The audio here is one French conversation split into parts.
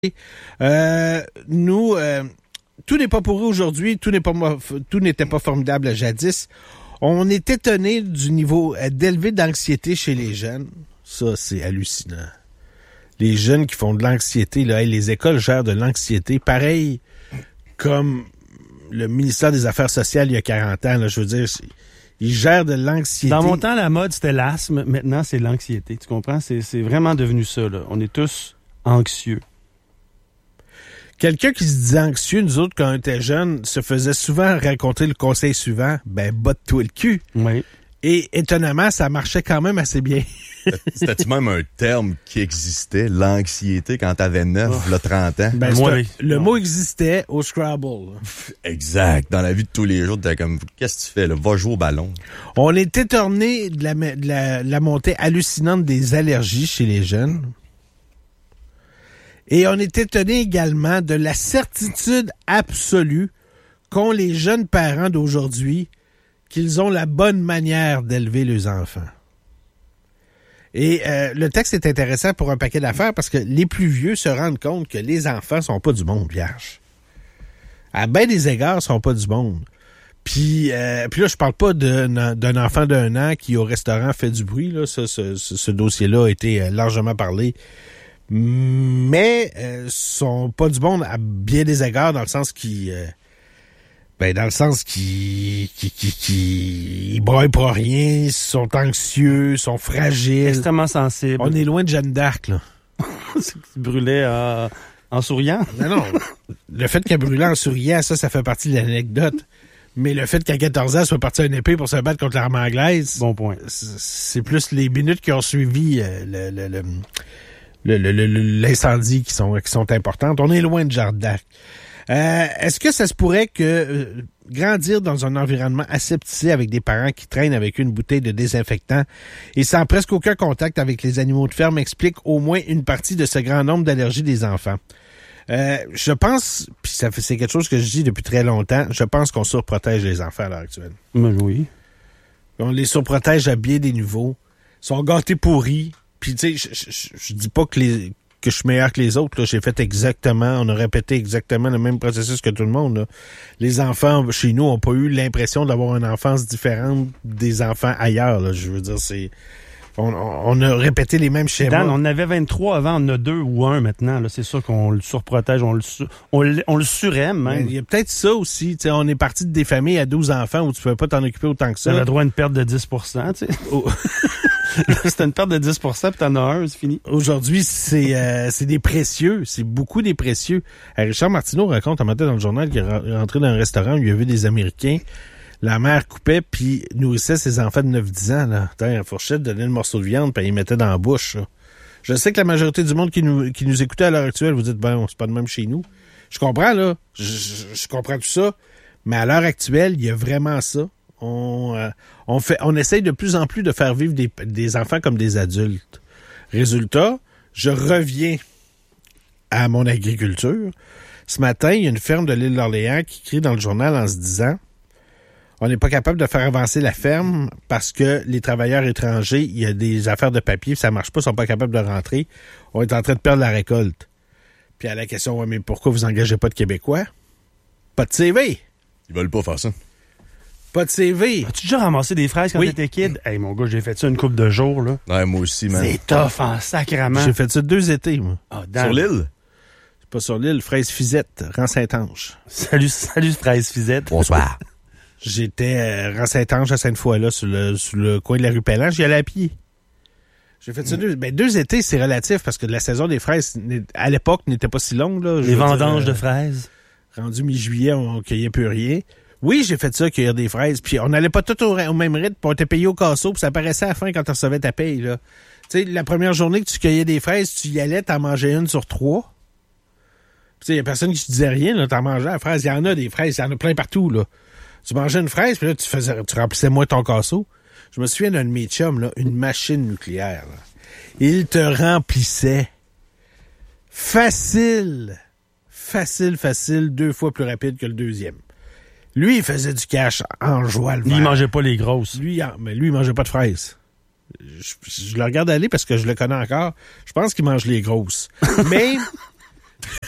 Nous, tout n'est pas pourri aujourd'hui, tout n'était pas formidable jadis. On est étonné du niveau d'élevé d'anxiété chez les jeunes. Ça, c'est hallucinant. Les jeunes qui font de l'anxiété, là, les écoles gèrent de l'anxiété, pareil comme le ministère des Affaires sociales il y a 40 ans. Là, je veux dire, ils gèrent de l'anxiété. Dans mon temps, la mode, c'était l'asthme. Maintenant, c'est l'anxiété. Tu comprends? C'est vraiment devenu ça, là. On est tous anxieux. Quelqu'un qui se disait anxieux, nous autres, quand on était jeunes, se faisait souvent raconter le conseil suivant, botte-toi le cul. Oui. Et étonnamment, ça marchait quand même assez bien. C'était-tu même un terme qui existait, l'anxiété, quand t'avais 30 ans? Le mot existait au Scrabble. Exact. Dans la vie de tous les jours, t'es comme, qu'est-ce que tu fais, là? Va jouer au ballon. On est étonné de la montée hallucinante des allergies chez les jeunes. Et on est étonné également de la certitude absolue qu'ont les jeunes parents d'aujourd'hui qu'ils ont la bonne manière d'élever leurs enfants. Et le texte est intéressant pour un paquet d'affaires parce que les plus vieux se rendent compte que les enfants sont pas du monde vierge. À bien des égards, ils sont pas du monde. Puis là, je parle pas d'un enfant d'1 an qui, au restaurant, fait du bruit. Là. Ce dossier-là a été largement parlé. Mais sont pas du monde à bien des égards dans le sens qu'ils broient pour rien, sont anxieux, sont fragiles. Extrêmement sensibles. On est loin de Jeanne d'Arc, là. C'est qui brûlait en souriant. Non. Le fait qu'elle brûlait en souriant, ça fait partie de l'anecdote. Mais le fait qu'à 14 ans, elle soit partie à une épée pour se battre contre l'armée anglaise... Bon point. C'est plus les minutes qui ont suivi l'incendie qui sont importantes. On est loin de Jeanne d'Arc. Est-ce que ça se pourrait que grandir dans un environnement aseptisé avec des parents qui traînent avec une bouteille de désinfectant et sans presque aucun contact avec les animaux de ferme explique au moins une partie de ce grand nombre d'allergies des enfants? Je pense, puis c'est quelque chose que je dis depuis très longtemps, je pense qu'on surprotège les enfants à l'heure actuelle. Oui. On les surprotège à bien des niveaux. Ils sont gâtés pourris. Puis tu sais, je dis pas que je suis meilleur que les autres. Là. J'ai fait on a répété exactement le même processus que tout le monde. Là. Les enfants chez nous n'ont pas eu l'impression d'avoir une enfance différente des enfants ailleurs. Là. Je veux dire, on a répété les mêmes schémas. Dan, on avait 23 avant, on en a 2 ou 1 maintenant. Là. C'est sûr qu'on le surprotège, on le surème même. Il y a peut-être ça aussi. T'sais, on est parti de des familles à 12 enfants où tu ne peux pas t'en occuper autant que ça. On a le droit à une perte de 10%. Tu sais. Oh. C'est une perte de 10%, puis t'en as un, c'est fini. Aujourd'hui, c'est des précieux. C'est beaucoup des précieux. Richard Martineau raconte un matin dans le journal qu'il est rentré dans un restaurant où il a vu des Américains. La mère coupait puis nourrissait ses enfants de 9-10 ans. Là. La fourchette donnait le morceau de viande puis il mettait dans la bouche. Là. Je sais que la majorité du monde qui nous écoutait à l'heure actuelle, vous dites, c'est pas de même chez nous. Je comprends, là. Je comprends tout ça. Mais à l'heure actuelle, il y a vraiment ça. On essaye de plus en plus de faire vivre des enfants comme des adultes. Résultat, je reviens à mon agriculture. Ce matin, il y a une ferme de l'île d'Orléans qui crie dans le journal en se disant on n'est pas capable de faire avancer la ferme parce que les travailleurs étrangers, il y a des affaires de papier, ça marche pas, ils sont pas capables de rentrer. On est en train de perdre la récolte. Puis à la question, mais pourquoi vous engagez pas de Québécois? Pas de CV. Ils veulent pas faire ça. Pas de CV. As-tu déjà ramassé des fraises quand t'étais kid? Hey, mon gars, j'ai fait ça une couple de jours, là. Ouais, moi aussi, man. C'est tough en sacrament. J'ai fait ça 2 étés, moi. Sur l'île? C'est pas sur l'île, Fraise Fizette, rang Saint-Ange. Salut, Fraise Fizette. Bonsoir. J'étais rang Saint-Ange à Sainte-Foy, là, sur le coin de la rue Pellan. J'y allais à pied. J'ai fait ça 2 étés, c'est relatif, parce que la saison des fraises, à l'époque, n'était pas si longue, là. Les vendanges de fraises. Rendu mi-juillet, on cueillait plus rien. Oui, j'ai fait ça, cueillir des fraises. Puis on n'allait pas tout au même rythme, puis on était payé au casseau, puis ça paraissait à la fin quand tu recevais ta paye, là. Tu sais, la première journée que tu cueillais des fraises, tu y allais, t'en mangeais 1 sur 3. Tu sais, il y a personne qui te disait rien, là, t'en mangeais la fraise. Il y en a des fraises, il y en a plein partout, là. Tu mangeais une fraise, puis là, tu remplissais moins ton casseau. Je me souviens d'un de mes chums, là, une machine nucléaire, là. Il te remplissait facile, 2 fois plus rapide que le deuxième. Lui, il faisait du cash en joie le vert. Il mangeait pas les grosses. Mais lui, il mangeait pas de fraises. Je le regarde aller parce que je le connais encore. Je pense qu'il mange les grosses. Mais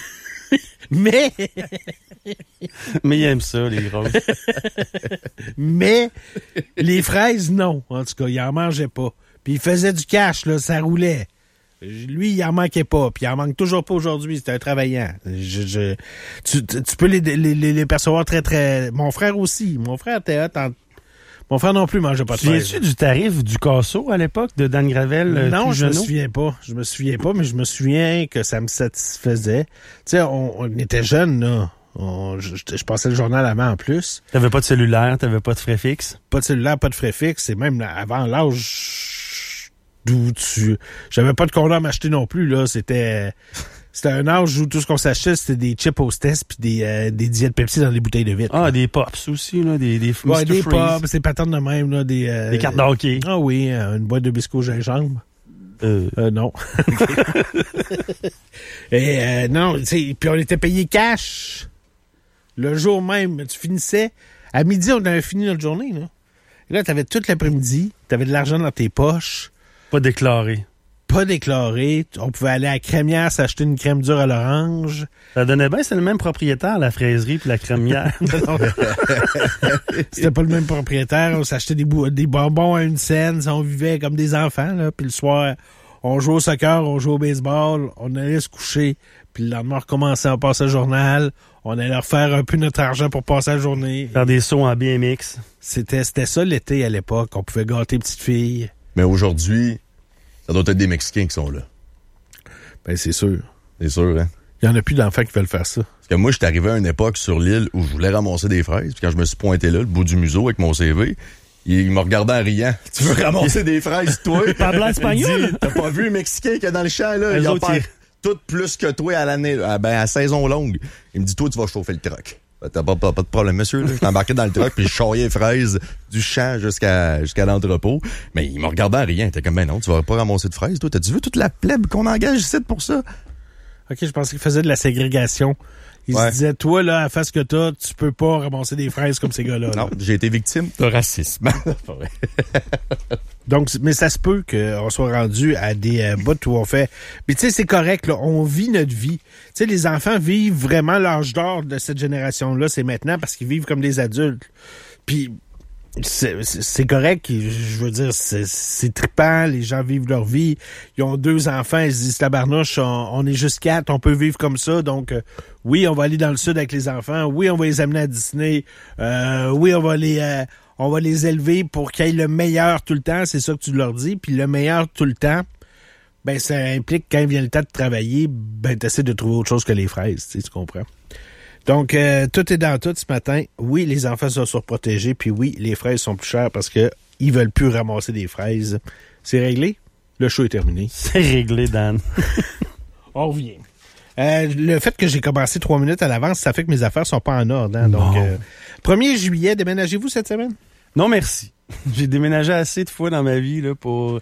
Mais Mais il aime ça, les roses. mais les fraises, non. En tout cas, il en mangeait pas. Puis il faisait du cash, là, ça roulait. Lui, il en manquait pas. Puis il en manque toujours pas aujourd'hui. C'est un travaillant. Tu peux les percevoir très, très... Mon frère aussi. Mon frère était hot. Mon frère non plus mangeait pas de fraises. Souviens-tu du tarif du Casso à l'époque de Dan Gravel? Non, je me souviens pas. Je me souviens pas, mais je me souviens que ça me satisfaisait. Tu sais, on était jeunes, là. Je passais le journal avant en plus. T'avais pas de cellulaire, t'avais pas de frais fixes? Pas de cellulaire, pas de frais fixes. Et même avant l'âge d'où j'avais pas de condom à m'acheter non plus, là. C'était un âge où tout ce qu'on s'achetait, c'était des chips hostess puis des diètes Pepsi dans des bouteilles de vitre. Ah, des pops aussi, là, des Ouais, des Mr. Freeze. pops, des patentes de même, là, Des cartes de hockey. Ah oui, une boîte de biscuits au gingembre. Non. Et non, tu sais, puis on était payé cash. Le jour même, tu finissais. À midi, on avait fini notre journée, là. Et là, t'avais tout l'après-midi, t'avais de l'argent dans tes poches. Pas déclaré. Pas déclaré. On pouvait aller à la crémière s'acheter une crème dure à l'orange. Ça donnait bien, c'est le même propriétaire, la fraiserie puis la crémière. C'était pas le même propriétaire. On s'achetait des bonbons à 1 cent. On vivait comme des enfants, là. Puis le soir, on jouait au soccer, on jouait au baseball. On allait se coucher. Puis le lendemain, on recommençait à passer le journal. On allait refaire un peu notre argent pour passer la journée. Faire des sauts en BMX. C'était ça l'été à l'époque. On pouvait gâter les petites filles. Mais aujourd'hui, ça doit être des Mexicains qui sont là. Ben, c'est sûr. C'est sûr, hein? Il y en a plus d'enfants qui veulent faire ça. Parce que moi, j'étais arrivé à une époque sur l'île où je voulais ramasser des fraises. Puis quand je me suis pointé là, le bout du museau avec mon CV, il me regardait en riant. Tu veux ramasser des fraises, toi? Pablo espagnol? Il dit, t'as pas vu le Mexicain qui est dans le champ, là? Il a pas tout plus que toi à l'année, à saison longue. Il me dit, toi, tu vas chauffer le truck. T'as pas de problème, monsieur, là. Je t'ai embarqué dans le truck puis je charriais les fraises du champ jusqu'à l'entrepôt. Mais il me regardait en riant. Il était comme, ben non, tu vas pas ramasser de fraises, toi. T'as-tu vu toute la plèbe qu'on engage ici pour ça? OK, je pensais qu'il faisait de la ségrégation. Il se disait, toi, là, à face que t'as, tu peux pas ramasser des fraises comme ces gars-là. Non, j'ai été victime de racisme. Donc, mais ça se peut qu'on soit rendu à des bouts où on fait... Mais tu sais, c'est correct, là, on vit notre vie. Tu sais, les enfants vivent vraiment l'âge d'or de cette génération-là, c'est maintenant parce qu'ils vivent comme des adultes. Puis, c'est correct, je veux dire, c'est trippant, les gens vivent leur vie. Ils ont 2 enfants, ils se disent, tabarnouche, on est juste 4, on peut vivre comme ça, donc... oui, on va aller dans le sud avec les enfants. Oui, on va les amener à Disney. Oui, on va les élever pour qu'ils aient le meilleur tout le temps. C'est ça que tu leur dis. Puis le meilleur tout le temps, ben ça implique quand vient le temps de travailler, ben tu essaies de trouver autre chose que les fraises. Tu comprends? Donc, tout est dans tout ce matin. Oui, les enfants sont surprotégés. Puis oui, les fraises sont plus chères parce que ils veulent plus ramasser des fraises. C'est réglé? Le show est terminé. C'est réglé, Dan. On revient. Le fait que j'ai commencé 3 minutes à l'avance, ça fait que mes affaires sont pas en ordre. Hein? Donc, 1er juillet, déménagez-vous cette semaine? Non, merci. J'ai déménagé assez de fois dans ma vie là, pour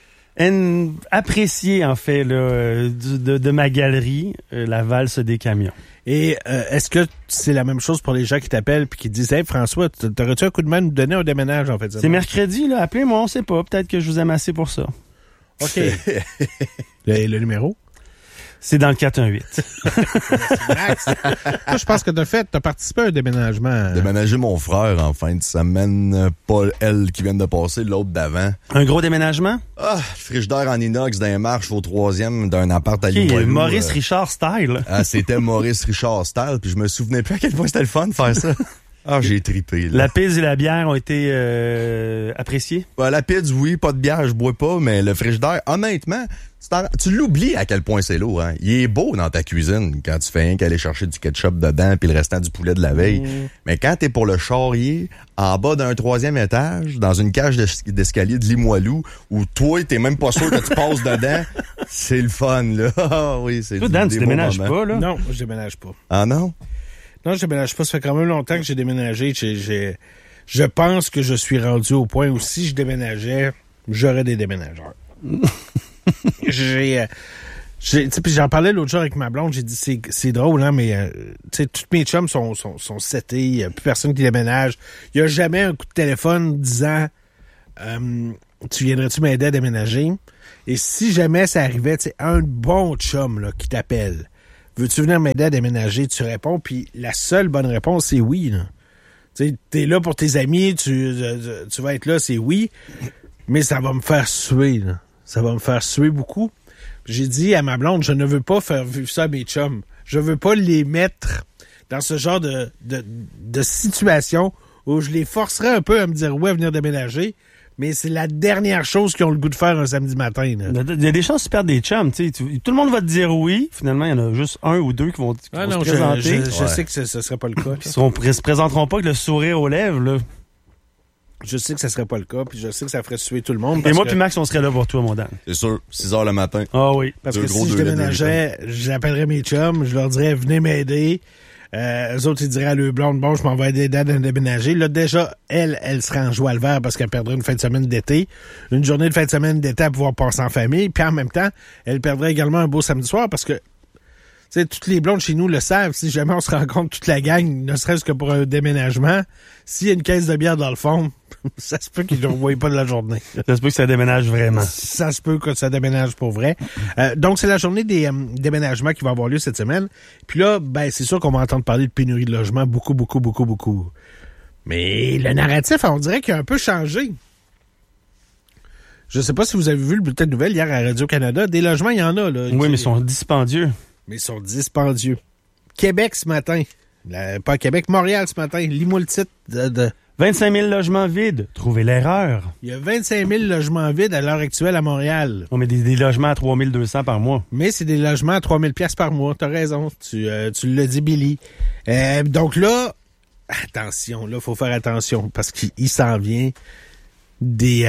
apprécier, en fait, là, de ma galerie, la valse des camions. Et est-ce que c'est la même chose pour les gens qui t'appellent puis qui disent « Hey, François, t'aurais-tu un coup de main de nous donner un déménage, en fait? » C'est mercredi, là. Appelez-moi, on sait pas. Peut-être que je vous aime assez pour ça. OK. le numéro? C'est dans le 418. Max, toi, je pense que t'as participé à un déménagement. Déménager mon frère en fin de semaine. Pas elle qui vient de passer, l'autre d'avant. Un gros déménagement? Ah, frigidaire en inox d'un marche au 3e d'un appart à Limoilou. Maurice Richard style. Ah, c'était Maurice Richard style, puis je me souvenais plus à quel point c'était le fun de faire ça. Ah, j'ai trippé, là. La pizza et la bière ont été appréciées? La pizza, oui, pas de bière, je bois pas, mais le frigidaire, honnêtement, tu l'oublies à quel point c'est lourd, hein. Il est beau dans ta cuisine quand tu fais rien qu'aller chercher du ketchup dedans puis le restant du poulet de la veille. Mais quand t'es pour le charrier, en bas d'un 3e étage, dans une cage d'escalier de Limoilou, où toi, t'es même pas sûr que tu passes dedans, c'est le fun, là. Ah oui, c'est toi, Dan, tu déménages pas, là? Non, je déménage pas. Ah non? Non, je déménage pas. Ça fait quand même longtemps que j'ai déménagé. Je pense que je suis rendu au point où si je déménageais, j'aurais des déménageurs. Puis j'en parlais l'autre jour avec ma blonde, j'ai dit c'est drôle, hein, mais toutes mes chums sont setés, il n'y a plus personne qui déménage. Il n'y a jamais un coup de téléphone disant tu viendrais-tu m'aider à déménager? Et si jamais ça arrivait, un bon chum là, qui t'appelle, veux-tu venir m'aider à déménager? Tu réponds, puis la seule bonne réponse, c'est oui. Là. Tu sais, t'es là pour tes amis, tu vas être là, c'est oui, mais ça va me faire suer. Là. Ça va me faire suer beaucoup. J'ai dit à ma blonde, je ne veux pas faire vivre ça à mes chums. Je veux pas les mettre dans ce genre de situation où je les forcerais un peu à me dire ouais, à venir déménager, mais c'est la dernière chose qu'ils ont le goût de faire un samedi matin. Là. Il y a des chances de perdre des chums. Tout le monde va te dire oui. Finalement, il y en a juste un ou deux qui vont se présenter. Je sais que ce ne serait pas le cas. Ils se présenteront pas avec le sourire aux lèvres. Là. Je sais que ça serait pas le cas, puis je sais que ça ferait suer tout le monde. Et moi puis Max, on serait là pour toi, mon Dan. C'est sûr, 6 heures le matin. Ah oui. Parce que si je déménageais, j'appellerais mes chums, je leur dirais « Venez m'aider ». Eux autres, ils diraient à leur blonde, bon, je m'en vais aider Dad à déménager. Là, déjà, elle serait en joie le vert parce qu'elle perdrait une fin de semaine d'été. Une journée de fin de semaine d'été à pouvoir passer en famille. Puis en même temps, elle perdrait également un beau samedi soir parce que, tu sais, toutes les blondes chez nous le savent. Si jamais on se rencontre toute la gang, ne serait-ce que pour un déménagement, s'il y a une caisse de bière dans le fond, ça se peut qu'ils ne revoient pas de la journée. Ça se peut que ça déménage vraiment. Ça se peut que ça déménage pour vrai. Donc, c'est la journée des déménagements qui va avoir lieu cette semaine. Puis là, ben, c'est sûr qu'on va entendre parler de pénurie de logement beaucoup. Mais le narratif, on dirait qu'il a un peu changé. Je sais pas si vous avez vu le bulletin de nouvelles hier à Radio-Canada. Des logements, il y en a. Là, oui, mais ils sont dispendieux. Mais ils sont dispendieux. Québec ce matin. Pas Québec, Montréal ce matin. Lis-moi le titre de 25 000 logements vides. Trouvez l'erreur. Il y a 25 000 logements vides à l'heure actuelle à Montréal. On met des logements à 3 200 par mois. Mais c'est des logements à 3 000 $ par mois. T'as raison. Tu l'as dit, Billy. Donc là, attention. Là, faut faire attention parce qu'il s'en vient des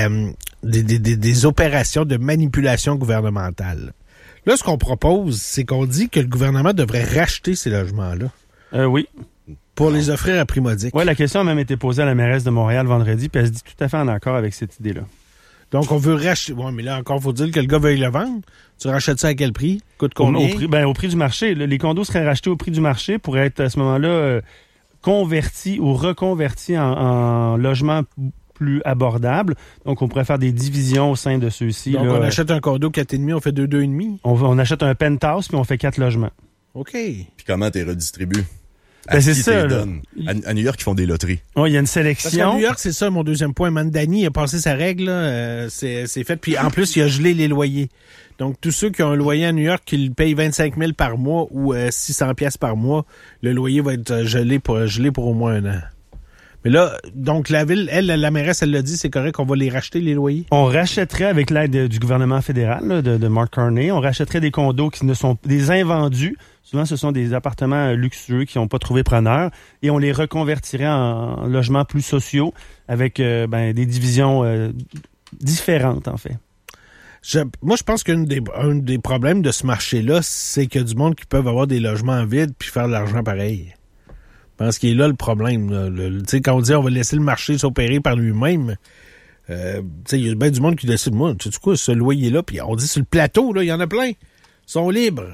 opérations de manipulation gouvernementale. Là, ce qu'on propose, c'est qu'on dit que le gouvernement devrait racheter ces logements-là. Oui. Pour les offrir à prix modique. Oui, la question a même été posée à la mairesse de Montréal vendredi, puis elle se dit tout à fait en accord avec cette idée-là. Donc, on veut racheter... Oui, mais là, encore, faut dire que le gars veuille le vendre. Tu rachètes ça à quel prix? Coûte combien? Au prix du marché. Là, les condos seraient rachetés au prix du marché pour être, à ce moment-là, convertis ou reconvertis en logements plus abordables. Donc, on pourrait faire des divisions au sein de ceux-ci. Donc, là, on achète un condo 4,5, on fait 2,5? On achète un penthouse, puis on fait 4 logements. OK. Puis comment t'es redistribué? Ben c'est ça. À New York, ils font des loteries. Oui, il y a une sélection. Parce qu'à New York, c'est ça mon deuxième point. Mandani a passé sa règle. C'est fait. Puis en plus, il a gelé les loyers. Donc, tous ceux qui ont un loyer à New York, qui payent 25 000 par mois ou 600 pièces par mois, le loyer va être gelé pour au moins un an. Mais là, donc la ville, la mairesse, elle l'a dit, c'est correct, on va les racheter, les loyers? On rachèterait, avec l'aide du gouvernement fédéral, là, de Mark Carney, on rachèterait des condos qui ne sont des invendus. Souvent, ce sont des appartements luxueux qui n'ont pas trouvé preneur et on les reconvertirait en logements plus sociaux avec des divisions différentes, en fait. Moi, je pense qu'un des problèmes de ce marché-là, c'est qu'il y a du monde qui peuvent avoir des logements vides puis faire de l'argent pareil. Je pense qu'il est là le problème. Tu sais, quand on dit on va laisser le marché s'opérer par lui-même, tu sais, il y a bien du monde qui décide, moi, tu sais quoi, ce loyer-là, puis on dit sur le plateau, là, il y en a plein. Ils sont libres.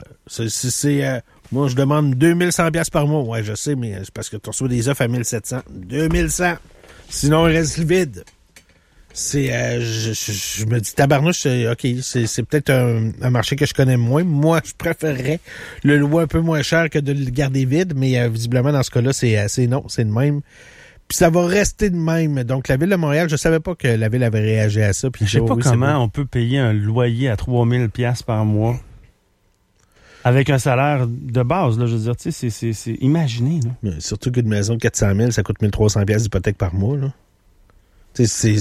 Moi, je demande 2100 $ par mois. Ouais, je sais, mais c'est parce que tu reçois des offres à 1700. 2100. Sinon, il reste vide. Je me dis, tabarnouche, OK, c'est peut-être un marché que je connais moins. Moi, je préférerais le louer un peu moins cher que de le garder vide, mais visiblement, dans ce cas-là, c'est non, c'est de même. Puis ça va rester de même. Donc, la Ville de Montréal, je savais pas que la Ville avait réagi à ça. Puis je sais pas comment on peut payer un loyer à 3 000 $ par mois avec un salaire de base, là, je veux dire, tu sais, c'est imaginé, là. Mais surtout qu'une maison de 400 000, ça coûte 1 300 $ d'hypothèque par mois, là. Tu sais,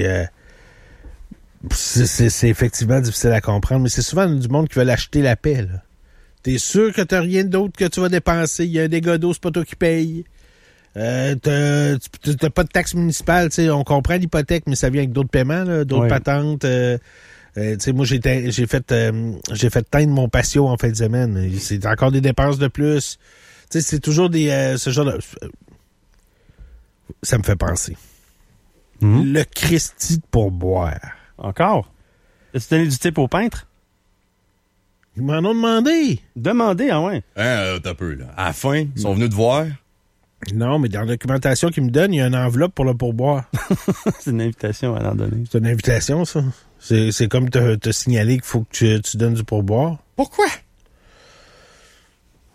c'est effectivement difficile à comprendre, mais c'est souvent du monde qui veut l'acheter la paix, là. T'es sûr que t'as rien d'autre que tu vas dépenser. Il y a un dégât d'eau, c'est pas toi qui paye. T'as pas de taxe municipale, tu sais, on comprend l'hypothèque, mais ça vient avec d'autres paiements, là, d'autres patentes. Tu sais, moi, j'ai fait teindre mon patio en fin de semaine. C'est encore des dépenses de plus. Tu sais, c'est toujours ce genre de... Ça me fait penser. Le Christy de pourboire. Encore? As-tu donné du type au peintre? Ils m'en ont demandé. Demandé, ah ouais? T'as peu, là. À la fin, ils sont venus te voir. Non, mais dans la documentation qu'ils me donnent, il y a une enveloppe pour le pourboire. C'est une invitation à l'en donner. C'est une invitation, ça. C'est comme te signaler qu'il faut que tu donnes du pourboire. Pourquoi?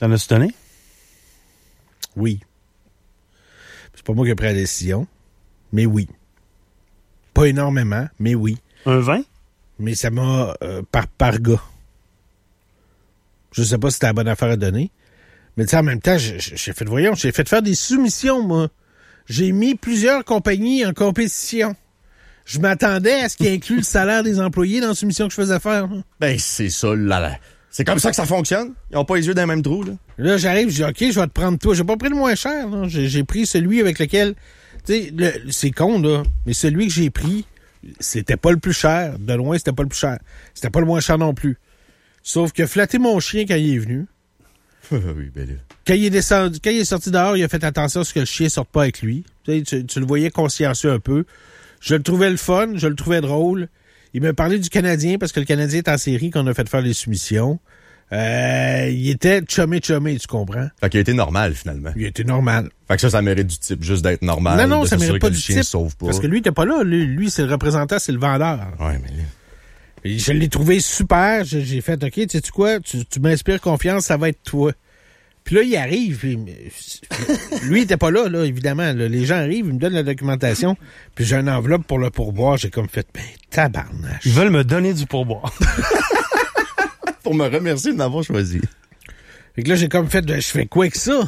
T'en as-tu donné? Oui. C'est pas moi qui ai pris la décision, mais oui. Pas énormément, mais oui. Un 20? Mais ça m'a par gars. Je sais pas si c'était la bonne affaire à donner. Mais tu sais, en même temps, j'ai fait faire des soumissions, moi. J'ai mis plusieurs compagnies en compétition. Je m'attendais à ce qu'il inclue le salaire des employés dans la soumission que je faisais faire. Là. Ben, c'est ça, là. C'est comme ça que ça fonctionne. Ils ont pas les yeux dans le même trou, là. Là, j'arrive, je dis, OK, je vais te prendre toi. J'ai pas pris le moins cher, là. J'ai pris celui avec lequel... Tu sais, c'est con, là, mais celui que j'ai pris, c'était pas le plus cher. De loin, c'était pas le plus cher. C'était pas le moins cher non plus. Sauf que flatter mon chien quand il est venu... Oui, ben là. Quand il est sorti dehors, il a fait attention à ce que le chien sorte pas avec lui. Tu le voyais consciencieux un peu. Je le trouvais le fun, je le trouvais drôle. Il m'a parlé du Canadien, parce que le Canadien est en série qu'on a fait faire les soumissions. Il était chumé, tu comprends? Fait qu'il a été normal, finalement. Il était normal. Fait que ça mérite du type, juste d'être normal. Non, ça mérite pas du type. Sauve pas. Parce que lui, il était pas là. Lui, c'est le représentant, c'est le vendeur. Ouais, mais là... Et je l'ai trouvé super. J'ai fait, OK, tu sais quoi? Tu m'inspires confiance, ça va être toi. Puis là, il arrive. Puis, lui, il était pas là, évidemment. Là. Les gens arrivent, ils me donnent la documentation. Puis j'ai une enveloppe pour le pourboire. J'ai comme fait, tabarnache. Ils veulent me donner du pourboire. Pour me remercier de m'avoir choisi. Fait que là, j'ai comme fait, je fais quoi avec ça?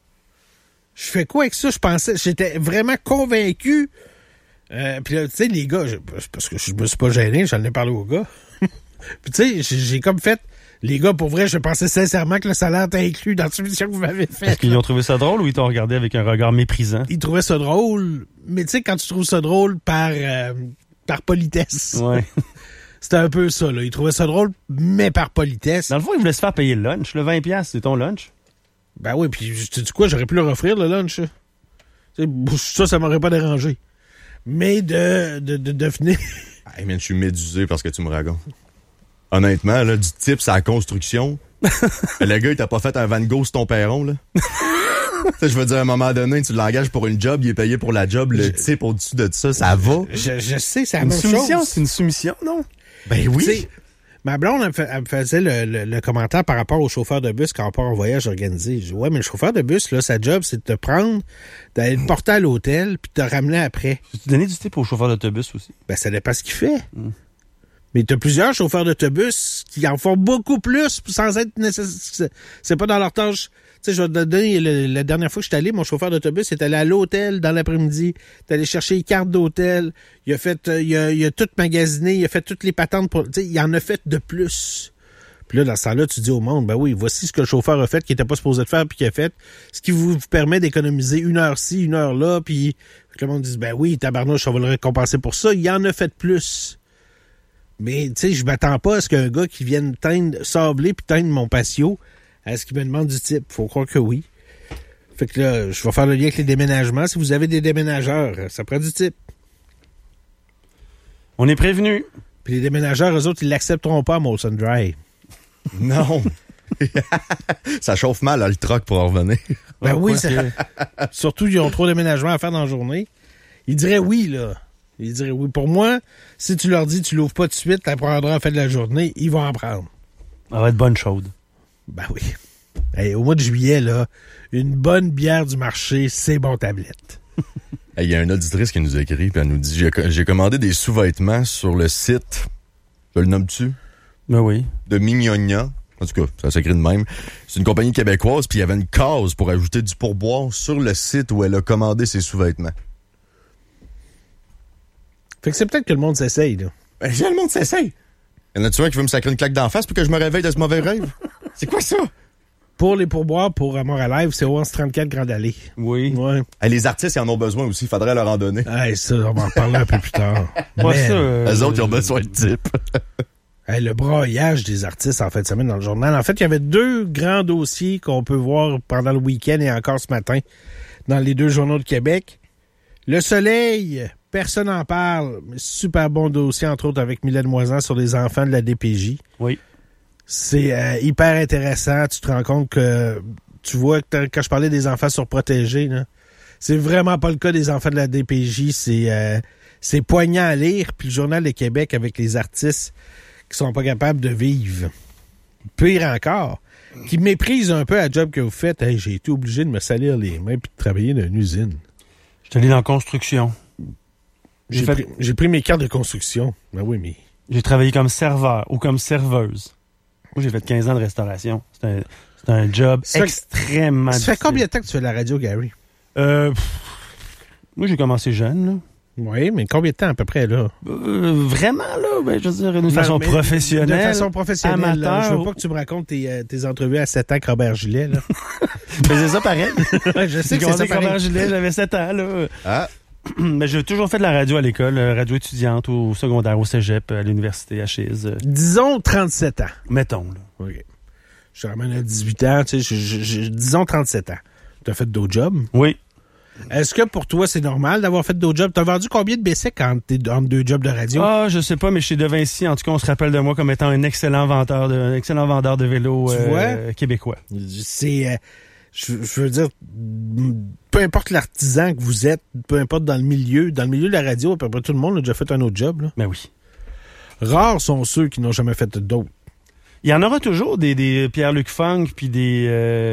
Je pensais, j'étais vraiment convaincu. Puis là, tu sais, les gars, parce que je me suis pas gêné, j'en ai parlé aux gars. Puis tu sais, j'ai comme fait, les gars, pour vrai, je pensais sincèrement que le salaire était inclus dans la soumission que vous m'avez faite. Est-ce qu'ils ont trouvé ça drôle ou ils t'ont regardé avec un regard méprisant? Ils trouvaient ça drôle, mais tu sais, quand tu trouves ça drôle par politesse. Ouais. C'était un peu ça, là. Ils trouvaient ça drôle, mais par politesse. Dans le fond, ils voulaient se faire payer le lunch. Le 20$, c'est ton lunch. Ben oui, puis tu dis quoi, j'aurais pu leur offrir le lunch. Ça m'aurait pas dérangé. Mais de venir... Hey man, je suis médusé parce que tu me racontes. Honnêtement, là, du type, c'est la construction. Le gars, il t'a pas fait un Van Gogh sur ton perron, là. Je veux dire, à un moment donné, tu l'engages pour une job, il est payé pour la job, le type au-dessus de ça, ça va? Je sais, c'est la Une même soumission, chose. c'est une soumission, non? Ben oui. T'sais, ma blonde, elle me faisait le commentaire par rapport au chauffeur de bus quand on part en voyage organisé. Je dis, ouais, mais le chauffeur de bus, là, sa job, c'est de te prendre, d'aller te porter à l'hôtel, puis de te ramener après. Tu donner du type au chauffeur d'autobus aussi? Ben, ça dépend ce qu'il fait. Mais t'as plusieurs chauffeurs d'autobus qui en font beaucoup plus sans être nécessaire. C'est pas dans leur tâche. Tu sais, je vais te donner, la dernière fois que je suis allé, mon chauffeur d'autobus est allé à l'hôtel dans l'après-midi. Il est allé chercher les cartes d'hôtel. Il a fait, il a tout magasiné. Il a fait toutes les patentes pour, tu sais, il en a fait de plus. Puis là, dans ce temps-là, tu dis au monde, ben oui, voici ce que le chauffeur a fait, qui était pas supposé de faire, puis qu'il a fait. Ce qui vous permet d'économiser 1 heure ci, 1 heure là, puis le monde dit, ben oui, tabarnouche, on va le récompenser pour ça. Il en a fait plus. Mais, tu sais, je m'attends pas à ce qu'un gars qui vienne sabler puis teindre mon patio, à ce qu'il me demande du type. Faut croire que oui. Fait que là, je vais faire le lien avec les déménagements. Si vous avez des déménageurs, ça prend du type. On est prévenus. Puis les déménageurs, eux autres, ils l'accepteront pas à Molson Dry. Non. Ça chauffe mal, là, le troc pour en revenir. Ben oui, surtout, ils ont trop de déménagements à faire dans la journée. Ils diraient oui, là. Ils diraient oui. Pour moi, si tu leur dis tu l'ouvres pas tout de suite, tu prendras en fait de la journée, ils vont en prendre. Ça va être bonne chaude. Ben oui. Hey, au mois de juillet, là, une bonne bière du marché, c'est bon tablette. Il y a une auditrice qui nous écrit, puis elle nous dit, j'ai commandé des sous-vêtements sur le site, je le nomme-tu? Ben oui. De Mignogna. En tout cas, ça s'écrit de même. C'est une compagnie québécoise, puis il y avait une case pour ajouter du pourboire sur le site où elle a commandé ses sous-vêtements. Fait que c'est peut-être que le monde s'essaye, là. Ben, le monde s'essaye. Y en a-tu un qui veut me sacrer une claque d'en face pour que je me réveille de ce mauvais rêve? C'est quoi ça? Pour les pourboires, pour Amour à Live, c'est au 1134 Grande Allée. Oui. Ouais. Hey, les artistes, ils en ont besoin aussi. Il faudrait leur en donner. Hey, ça, on va en reparler un peu plus tard. Moi, ça, Eux autres, ils ont besoin de type. Hey, le braillage des artistes en fin de semaine dans le journal. En fait, il y avait 2 grands dossiers qu'on peut voir pendant le week-end et encore ce matin dans les 2 journaux de Québec. Le Soleil, personne n'en parle. Super bon dossier, entre autres, avec Mylène Moisan sur les enfants de la DPJ. Oui. C'est hyper intéressant. Tu te rends compte que... Tu vois, que quand je parlais des enfants surprotégés, là, c'est vraiment pas le cas des enfants de la DPJ. C'est poignant à lire. Puis le Journal de Québec avec les artistes qui sont pas capables de vivre. Pire encore, qui méprisent un peu la job que vous faites. Hey, j'ai été obligé de me salir les mains puis de travailler dans une usine. Je suis allé dans la construction. J'ai pris mes cartes de construction. Ben oui, mais... J'ai travaillé comme serveur ou comme serveuse. Moi, j'ai fait 15 ans de restauration. C'est un job extrêmement difficile. Ça fait combien de temps que tu fais de la radio, Gary? Moi, j'ai commencé jeune, là. Oui, mais combien de temps à peu près, là? Vraiment, là, ben, je veux dire, d'une façon professionnelle. De façon professionnelle. Amateur. Là, je veux pas que tu me racontes tes entrevues à 7 ans avec Robert Gillet, là. Mais c'est ça pareil. Ouais, je sais que c'est ça pareil. Robert Gillet, j'avais 7 ans, là. Ah. Mais j'ai toujours fait de la radio à l'école, radio étudiante, au secondaire, au cégep, à l'université, à Chise. Disons 37 ans. Mettons, là. OK. Je ramène à 18 ans, tu sais, disons 37 ans. Tu as fait d'autres jobs? Oui. Est-ce que pour toi, c'est normal d'avoir fait d'autres jobs? T'as vendu combien de BC entre deux jobs de radio? Ah, je sais pas, mais chez De Vinci, en tout cas, on se rappelle de moi comme étant un excellent vendeur de vélo québécois. C'est... je veux dire, peu importe l'artisan que vous êtes, peu importe dans le milieu de la radio, à peu près tout le monde a déjà fait un autre job, là. Ben oui. Rares sont ceux qui n'ont jamais fait d'autres. Il y en aura toujours des Pierre-Luc Funk, puis des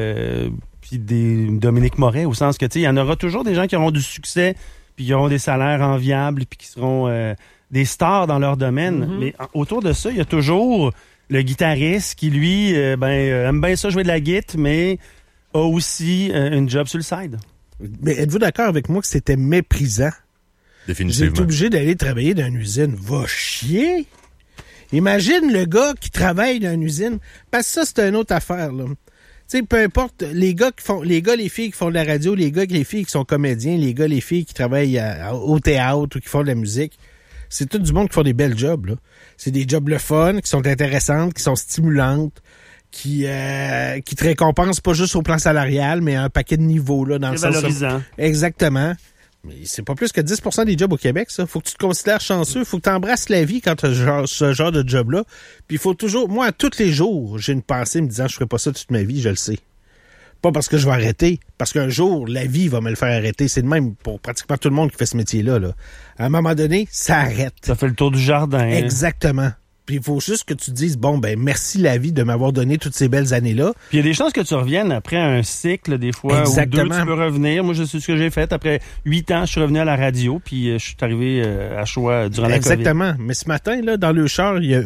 Dominique Moret, au sens que, tu sais, il y en aura toujours des gens qui auront du succès, puis qui auront des salaires enviables, puis qui seront des stars dans leur domaine. Mm-hmm. Mais autour de ça, il y a toujours le guitariste qui, lui, aime bien ça jouer de la guitare, mais a aussi une job sur le side. Mais êtes-vous d'accord avec moi que c'était méprisant? Définitivement. J'ai été obligé d'aller travailler dans une usine. Va chier! Imagine le gars qui travaille dans une usine. Parce que ça, c'est une autre affaire, là. Tu sais, peu importe, les filles qui font de la radio, les filles qui sont comédiens, les filles qui travaillent au théâtre ou qui font de la musique, c'est tout du monde qui font des belles jobs, là. C'est des jobs le fun, qui sont intéressantes, qui sont stimulantes, qui te récompensent pas juste au plan salarial, mais à un paquet de niveaux, là, dans le sens... valorisant. Exactement. Mais c'est pas plus que 10% des jobs au Québec, ça. Faut que tu te considères chanceux. Faut que tu embrasses la vie quand tu as ce genre de job-là. Puis il faut toujours... Moi, tous les jours, j'ai une pensée me disant je ferai pas ça toute ma vie, je le sais. Pas parce que je vais arrêter. Parce qu'un jour, la vie va me le faire arrêter. C'est le même pour pratiquement tout le monde qui fait ce métier-là, là. À un moment donné, ça arrête. Ça fait le tour du jardin. Exactement. Puis il faut juste que tu te dises, bon, ben merci la vie de m'avoir donné toutes ces belles années-là. Puis il y a des chances que tu reviennes après un cycle, des fois, exactement. Ou deux, tu peux revenir. Moi, je sais ce que j'ai fait. Après 8 ans, je suis revenu à la radio, puis je suis arrivé à Choix durant la COVID. Exactement. Mais ce matin, là, dans le char, il y a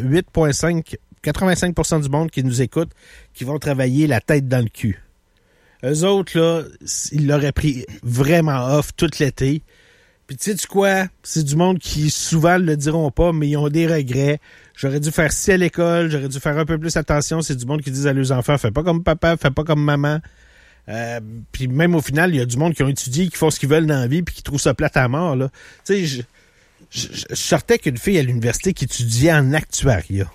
85% du monde qui nous écoute, qui vont travailler la tête dans le cul. Eux autres, là, ils l'auraient pris vraiment off tout l'été. Puis tu sais-tu quoi? C'est du monde qui souvent le diront pas, mais ils ont des regrets. J'aurais dû faire ci à l'école, j'aurais dû faire un peu plus attention. C'est du monde qui disent à leurs enfants, fais pas comme papa, fais pas comme maman. Puis même au final, il y a du monde qui ont étudié, qui font ce qu'ils veulent dans la vie, puis qui trouvent ça plate à mort, là. Tu sais, je sortais qu'une fille à l'université qui étudiait en actuariat.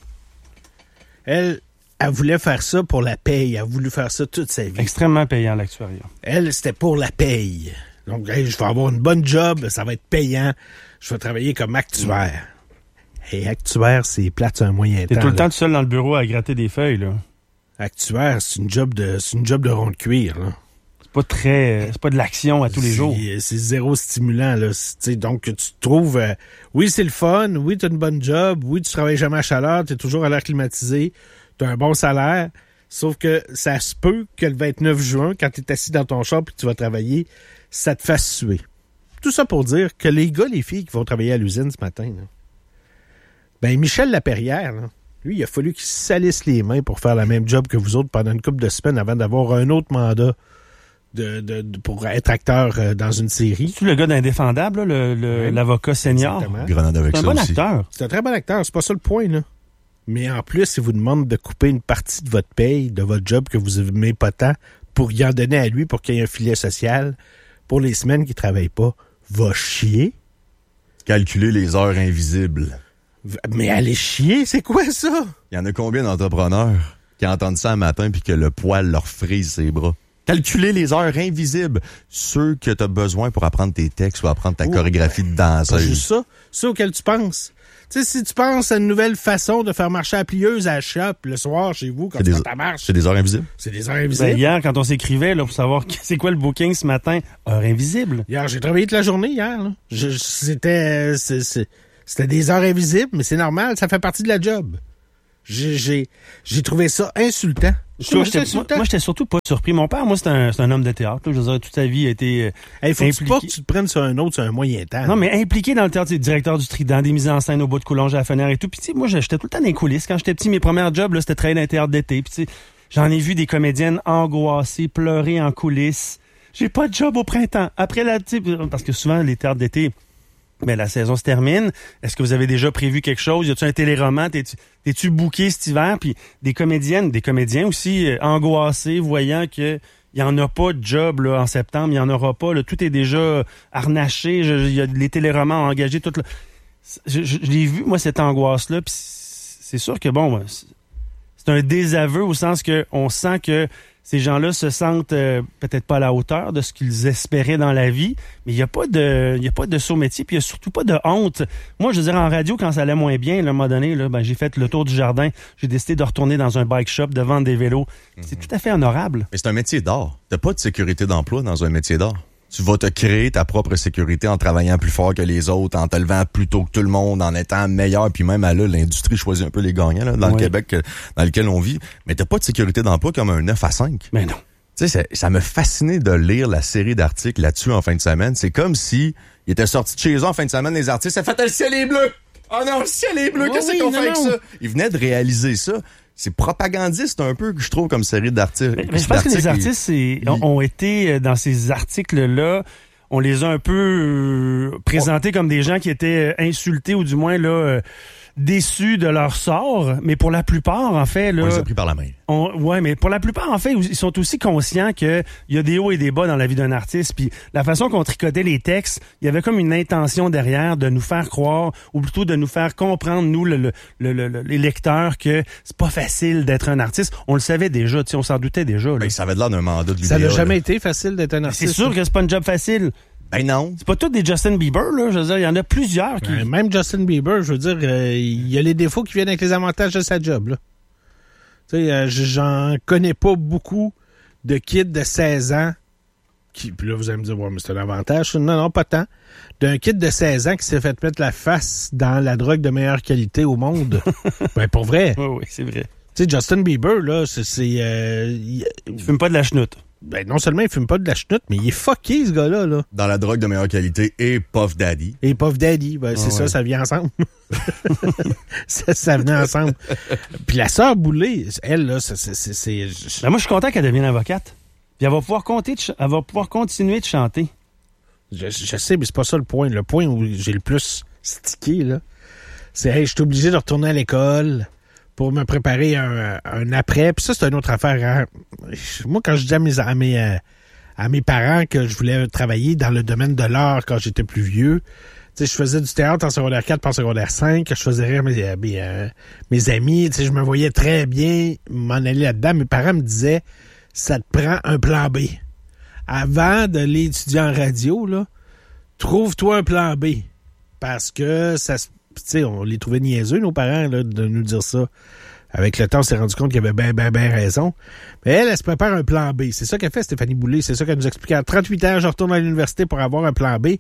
Elle voulait faire ça pour la paye. Elle a voulu faire ça toute sa vie. Extrêmement payant, l'actuariat. Elle, c'était pour la paye. Donc, hey, je vais avoir une bonne job, ça va être payant. Je vais travailler comme actuaire. Et actuaire, c'est plate sur un moyen temps. T'es tout le temps tout seul dans le bureau à gratter des feuilles, là. Actuaire, c'est une job de rond de cuir, là. C'est pas de l'action à tous les jours. C'est zéro stimulant, là. Donc, tu te trouves, oui, c'est le fun, oui, t'as une bonne job, oui, tu travailles jamais à chaleur, t'es toujours à l'air climatisé, t'as un bon salaire, sauf que ça se peut que le 29 juin, quand t'es assis dans ton char et que tu vas travailler, ça te fasse suer. Tout ça pour dire que les filles qui vont travailler à l'usine ce matin, là, ben Michel Laperrière, là, lui, il a fallu qu'il se salisse les mains pour faire la même job que vous autres pendant une couple de semaines avant d'avoir un autre mandat pour être acteur dans une série. C'est le gars d'Indéfendable, là, l'avocat senior. Grenade avec c'est un ça bon aussi. acteur. C'est un très bon acteur, c'est pas ça le point, là. Mais en plus, il vous demande de couper une partie de votre paye, de votre job que vous aimez pas tant, pour y en donner à lui, pour qu'il y ait un filet social pour les semaines qu'il travaille pas. Va chier. Calculer les heures invisibles. Mais aller chier, c'est quoi ça? Il y en a combien d'entrepreneurs qui entendent ça un matin puis que le poil leur frise ses bras? Calculer les heures invisibles. Ceux que tu as besoin pour apprendre tes textes ou apprendre ta chorégraphie de danseuse. Pas juste ça. C'est auquel tu penses. Tu sais, si tu penses à une nouvelle façon de faire marcher la plieuse à la shop le soir chez vous, quand ça marche. C'est des heures invisibles? C'est des heures invisibles. Ben, hier, quand on s'écrivait là, pour savoir c'est quoi le booking ce matin, heure invisible. Hier, j'ai travaillé toute la journée hier. Là. C'était des heures invisibles, mais c'est normal, ça fait partie de la job. J'ai trouvé ça insultant. Moi, j'étais surtout pas surpris. Mon père, moi, c'est un homme de théâtre. Là. Je veux dire, toute sa vie a été faut impliqué. pas que tu te prennes sur un autre sur un moyen temps. Non, mais impliqué dans le théâtre, directeur du Trident, des mises en scène au bout de Coulonge à la fenêtre et tout. Puis tu sais, moi, j'étais tout le temps dans les coulisses. Quand j'étais petit, mes premiers jobs, là, c'était travailler dans un théâtre d'été. Puis tu sais, j'en ai vu des comédiennes angoissées, pleurer en coulisses. J'ai pas de job au printemps. Après parce que souvent, les théâtres d'été, la saison se termine. Est-ce que vous avez déjà prévu quelque chose? Y a-tu un téléroman? T'es-tu booké cet hiver? Puis des comédiens aussi angoissés, voyant que il y en a pas de job là, en septembre, il y en aura pas. Là, tout est déjà harnaché. Il y a les téléromans engagés. Tout. Là. Je l'ai vu, moi, cette angoisse-là. Puis c'est sûr que, c'est un désaveu au sens que on sent que ces gens-là se sentent peut-être pas à la hauteur de ce qu'ils espéraient dans la vie, mais il y a pas de saut métier, puis il y a surtout pas de honte. Moi, je veux dire, en radio, quand ça allait moins bien, là, à un moment donné, là, j'ai fait le tour du jardin, j'ai décidé de retourner dans un bike shop, de vendre des vélos. C'est tout à fait honorable. Mais c'est un métier d'art. T'as pas de sécurité d'emploi dans un métier d'art. Tu vas te créer ta propre sécurité en travaillant plus fort que les autres, en te levant plus tôt que tout le monde, en étant meilleur, puis même l'industrie choisit un peu les gagnants là, dans le Québec dans lequel on vit. Mais t'as pas de sécurité d'emploi comme un 9 à 5. Mais non. Tu sais, ça me fascinait de lire la série d'articles là-dessus en fin de semaine. C'est comme si il était sorti de chez eux en fin de semaine, les artistes. Ça fait le ciel est bleu! Oh non, le ciel est bleu! Qu'est-ce qu'on fait avec ça? Ils venaient de réaliser ça. C'est propagandiste un peu que je trouve comme série d'articles. Mais je pense que les artistes ont été dans ces articles-là, on les a un peu présentés comme des gens qui étaient insultés ou du moins là déçus de leur sort, mais pour la plupart, en fait, là, on les a pris par la main. Mais pour la plupart, en fait, ils sont aussi conscients qu'il y a des hauts et des bas dans la vie d'un artiste. Puis la façon qu'on tricotait les textes, il y avait comme une intention derrière de nous faire croire, ou plutôt de nous faire comprendre, nous, les lecteurs, que c'est pas facile d'être un artiste. On le savait déjà, on s'en doutait déjà. Là. Ben, ça avait l'air d'un mandat de l'UDA. Ça n'a jamais été facile d'être un artiste. C'est sûr que c'est pas un job facile. Ben non. C'est pas tous des Justin Bieber, là. Je veux dire, il y en a plusieurs qui... Même Justin Bieber, je veux dire, il y a les défauts qui viennent avec les avantages de sa job, là. Tu sais, j'en connais pas beaucoup de kids de 16 ans qui... Puis là, vous allez me dire, ouais, mais c'est un avantage. Non, pas tant. D'un kid de 16 ans qui s'est fait mettre la face dans la drogue de meilleure qualité au monde. Ben, pour vrai. Oui, c'est vrai. Tu sais, Justin Bieber, là, il fume pas de la chenoute. Ben, non seulement il fume pas de la chenoute, mais il est fucké, ce gars-là, là. Dans la drogue de meilleure qualité et Puff Daddy. Et Puff Daddy, ben, c'est ça vient ensemble. ça venait ensemble. Puis la sœur Boulay, elle, là, c'est... Ben, moi, je suis content qu'elle devienne avocate. Puis elle va pouvoir continuer de chanter. Je sais, mais c'est pas ça le point. Le point où j'ai le plus stické, là, c'est, hey, je suis obligé de retourner à l'école pour me préparer un après. Puis ça, c'est une autre affaire. Hein. Moi, quand je dis à mes parents que je voulais travailler dans le domaine de l'art quand j'étais plus vieux, tu sais, je faisais du théâtre en secondaire 4 puis en secondaire 5, je faisais rire mes amis, tu sais, je me voyais très bien m'en aller là-dedans. Mes parents me disaient, ça te prend un plan B. Avant d'aller étudier en radio, là, trouve-toi un plan B. Parce que ça se... Tu sais, on les trouvait niaiseux, nos parents, là, de nous dire ça. Avec le temps, on s'est rendu compte qu'il y avait ben raison. Mais elle se prépare un plan B. C'est ça qu'a fait Stéphanie Boulay. C'est ça qu'elle nous expliquait. À 38 ans, je retourne à l'université pour avoir un plan B.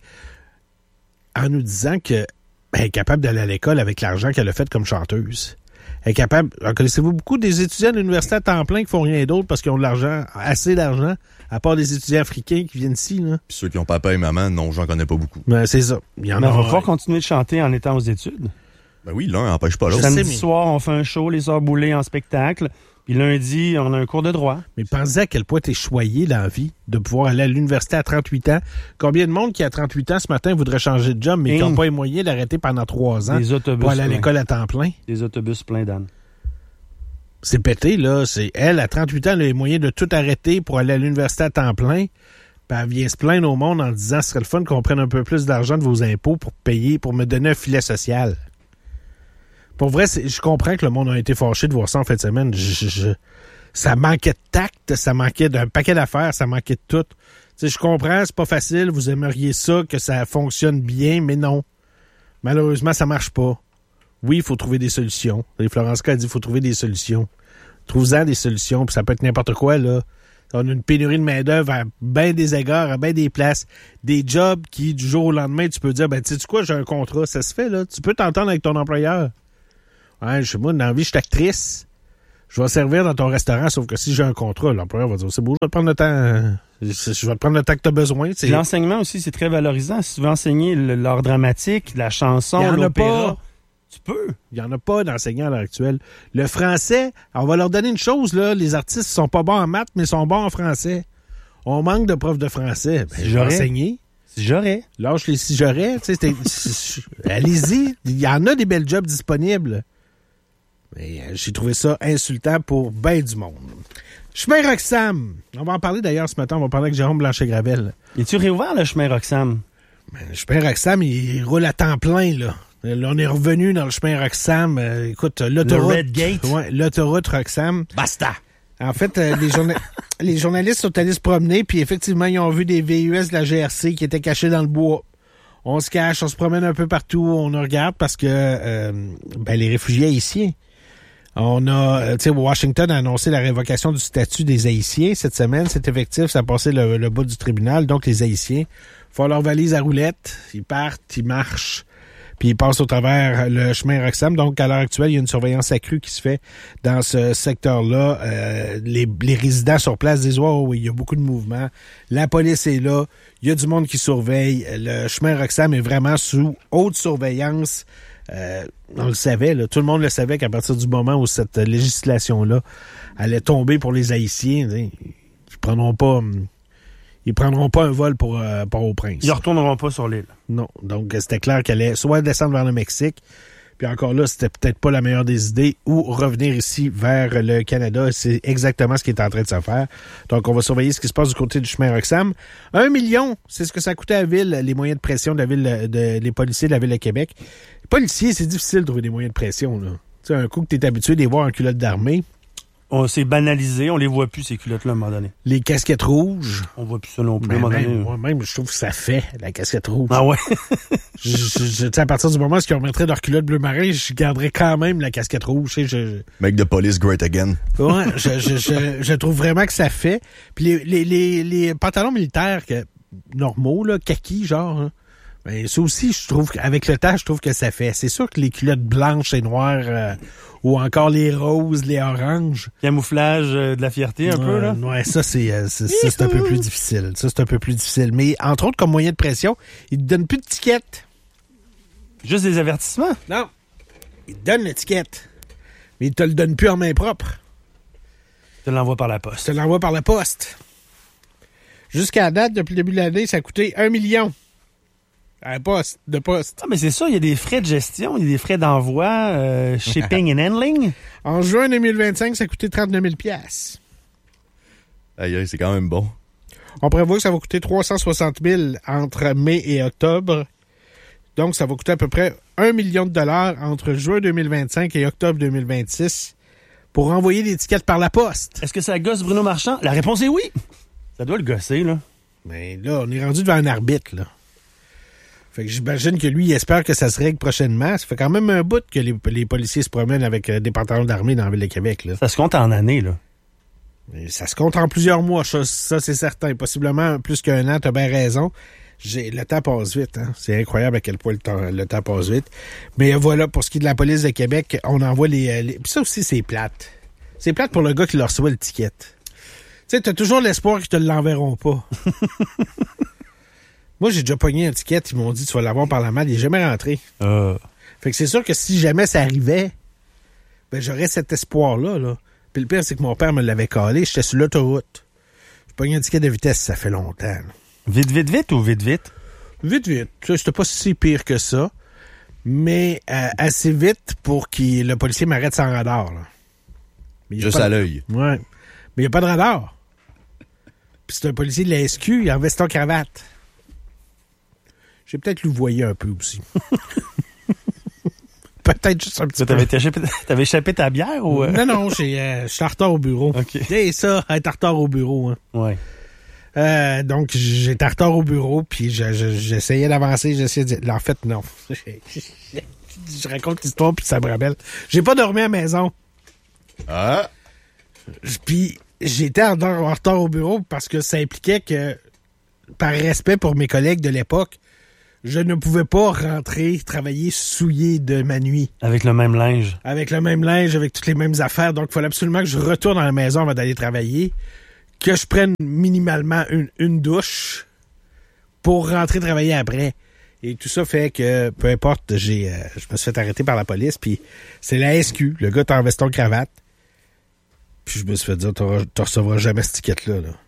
En nous disant qu'elle est capable d'aller à l'école avec l'argent qu'elle a fait comme chanteuse. Elle est capable... Connaissez-vous beaucoup des étudiants de l'université à temps plein qui font rien d'autre parce qu'ils ont de l'argent, assez d'argent, à part des étudiants africains qui viennent ici, là? Puis ceux qui ont papa et maman, non, j'en connais pas beaucoup. Ben, c'est ça. Il y en a. On va pouvoir continuer de chanter en étant aux études. Ben oui, l'un n'empêche pas l'autre. Samedi soir, on fait un show, les Sœurs Boulay en spectacle. Puis lundi, on a un cours de droit. Mais pensez à quel point t'es choyé dans la vie de pouvoir aller à l'université à 38 ans. Combien de monde qui, à 38 ans, ce matin, voudrait changer de job, mais qui n'ont pas les moyens d'arrêter pendant 3 ans pour aller à l'école à temps plein? Des autobus pleins d'ânes. C'est pété, là. C'est elle, à 38 ans, elle a les moyens de tout arrêter pour aller à l'université à temps plein. Puis elle vient se plaindre au monde en disant, ce serait le fun qu'on prenne un peu plus d'argent de vos impôts pour payer, pour me donner un filet social. Pour vrai, je comprends que le monde a été fâché de voir ça en fin de semaine. Ça manquait de tact, ça manquait d'un paquet d'affaires, ça manquait de tout. T'sais, je comprends, c'est pas facile, vous aimeriez ça, que ça fonctionne bien, mais non. Malheureusement, ça marche pas. Oui, il faut trouver des solutions. Et Florence K a dit qu'il faut trouver des solutions. Trouve-en des solutions, puis ça peut être n'importe quoi, là. On a une pénurie de main-d'œuvre à bien des égards, à bien des places. Des jobs qui, du jour au lendemain, tu peux dire, ben, tu sais quoi, j'ai un contrat, ça se fait, là. Tu peux t'entendre avec ton employeur. Ouais, je sais moi, dans la vie, je suis actrice. Je vais servir dans ton restaurant, sauf que si j'ai un contrat, l'employeur va dire, c'est beau, je vais te prendre le temps. Je vais te prendre le temps que tu as besoin. Puis l'enseignement aussi, c'est très valorisant. Si tu veux enseigner l'art dramatique, la chanson, l'opéra, tu peux. Il n'y en a pas d'enseignants à l'heure actuelle. Le français, on va leur donner une chose, là, les artistes sont pas bons en maths, mais sont bons en français. On manque de profs de français. Ben, si je vais enseigner. Si j'aurais. Lâche les si j'aurais. Allez-y, il y en a des belles jobs disponibles. Mais j'ai trouvé ça insultant pour ben du monde. Chemin Roxham. On va en parler d'ailleurs ce matin. On va parler avec Jérôme Blanchet-Gravel. Es-tu réouvert, le chemin Roxham? Le chemin Roxham, il roule à temps plein, là. Là, on est revenu dans le chemin Roxham. Écoute, l'autoroute... Le Red Gate. Ouais, l'autoroute Roxham. Basta! En fait, les journalistes sont allés se promener, puis effectivement, ils ont vu des VUS de la GRC qui étaient cachés dans le bois. On se cache, on se promène un peu partout, on regarde parce que les réfugiés haïtiens. On a, tu sais, Washington a annoncé la révocation du statut des Haïtiens cette semaine. C'est effectif, ça a passé le bout du tribunal. Donc, les Haïtiens font leur valise à roulettes, ils partent, ils marchent, puis ils passent au travers le chemin Roxham. Donc, à l'heure actuelle, il y a une surveillance accrue qui se fait dans ce secteur-là. Les résidents sur place disent « Oh, oui, il y a beaucoup de mouvements. La police est là. Il y a du monde qui surveille. Le chemin Roxham est vraiment sous haute surveillance. » On le savait, là, tout le monde le savait qu'à partir du moment où cette législation-là allait tomber pour les Haïtiens, ils prendront pas un vol pour Port-au-Prince. Ils ne retourneront pas sur l'île. Non, donc c'était clair qu'elle allait soit descendre vers le Mexique, puis encore là, c'était peut-être pas la meilleure des idées, ou revenir ici vers le Canada. C'est exactement ce qui est en train de se faire. Donc, on va surveiller ce qui se passe du côté du chemin Roxham. 1 million, c'est ce que ça a coûté à la ville, les moyens de pression de la ville, les policiers de la ville de Québec. Les policiers, c'est difficile de trouver des moyens de pression, là. Tu sais, un coup que t'es habitué de les voir en culotte d'armée. On s'est banalisé, on les voit plus, ces culottes-là, à un moment donné. Les casquettes rouges. On voit plus ça non plus, à un moment donné. Moi-même, je trouve que ça fait, la casquette rouge. Ah ouais? À partir du moment où ils remettraient leur culotte bleu marin, je garderais quand même la casquette rouge. Make the police great again. Ouais, je trouve vraiment que ça fait. Puis les pantalons militaires normaux, là, kaki, genre, hein, ben, ça aussi, je trouve qu'avec le temps, je trouve que ça fait. C'est sûr que les culottes blanches et noires, ou encore les roses, les oranges. Camouflage de la fierté, un peu, là. Ouais, ça, c'est un peu plus difficile. Ça, c'est un peu plus difficile. Mais, entre autres, comme moyen de pression, ils te donnent plus de tickets. Juste des avertissements? Non. Ils te donnent l'étiquette. Mais ils te le donnent plus en main propre. Ils te l'envoient par la poste. Ils te l'envoient par la poste. Jusqu'à la date, depuis le début de l'année, ça a coûté 1 million. À la poste, de poste. Ah, mais c'est ça, il y a des frais de gestion, il y a des frais d'envoi, shipping and handling. En juin 2025, ça a coûté 39 000 $. Aïe, c'est quand même bon. On prévoit que ça va coûter 360 000 entre mai et octobre. Donc, ça va coûter à peu près 1 million de dollars entre juin 2025 et octobre 2026 pour envoyer des tickets par la poste. Est-ce que ça gosse Bruno Marchand? La réponse est oui. Ça doit le gosser, là. Mais là, on est rendu devant un arbitre, là. Fait que j'imagine que lui, il espère que ça se règle prochainement. Ça fait quand même un bout que les policiers se promènent avec des pantalons d'armée dans la ville de Québec, là. Ça se compte en années, là. Mais ça se compte en plusieurs mois, ça c'est certain. Possiblement plus qu'un an, t'as bien raison. Le temps passe vite, hein. C'est incroyable à quel point le temps passe vite. Mais voilà, pour ce qui est de la police de Québec, on envoie les... Puis ça aussi, c'est plate. C'est plate pour le gars qui leur reçoit le ticket. Tu sais, t'as toujours l'espoir qu'ils te l'enverront pas. Moi, j'ai déjà pogné un ticket, ils m'ont dit, tu vas l'avoir par la malle, il n'est jamais rentré. Fait que c'est sûr que si jamais ça arrivait, ben j'aurais cet espoir-là, là. Puis le pire, c'est que mon père me l'avait calé, j'étais sur l'autoroute. J'ai pogné un ticket de vitesse, ça fait longtemps, là. Vite, vite, vite ou vite, vite? Vite, vite. C'était pas si pire que ça, mais assez vite pour que le policier m'arrête sans radar, là. Juste à l'œil. Ouais. Mais il n'y a pas de radar. Puis c'est un policier de la SQ, il a en veston-cravate. J'ai peut-être louvoyé un peu aussi. Peut-être juste un petit peu. T'avais échappé ta bière ou... Non, je suis en retard au bureau. OK. C'est ça, être en retard au bureau. Hein. Ouais. Donc, j'étais en retard au bureau, puis j'essayais d'avancer, j'essayais de... En fait, non. Je raconte l'histoire, puis ça me rappelle. J'ai pas dormi à la maison. Ah! Puis, j'étais en retard au bureau parce que ça impliquait que, par respect pour mes collègues de l'époque, je ne pouvais pas rentrer, travailler souillé de ma nuit. Avec le même linge. Avec le même linge, avec toutes les mêmes affaires. Donc, il fallait absolument que je retourne à la maison avant d'aller travailler, que je prenne minimalement une douche pour rentrer travailler après. Et tout ça fait que, peu importe, je me suis fait arrêter par la police, puis c'est la SQ. Le gars était en veston-cravate. Puis je me suis fait dire, tu recevras jamais cette ticket-là, là.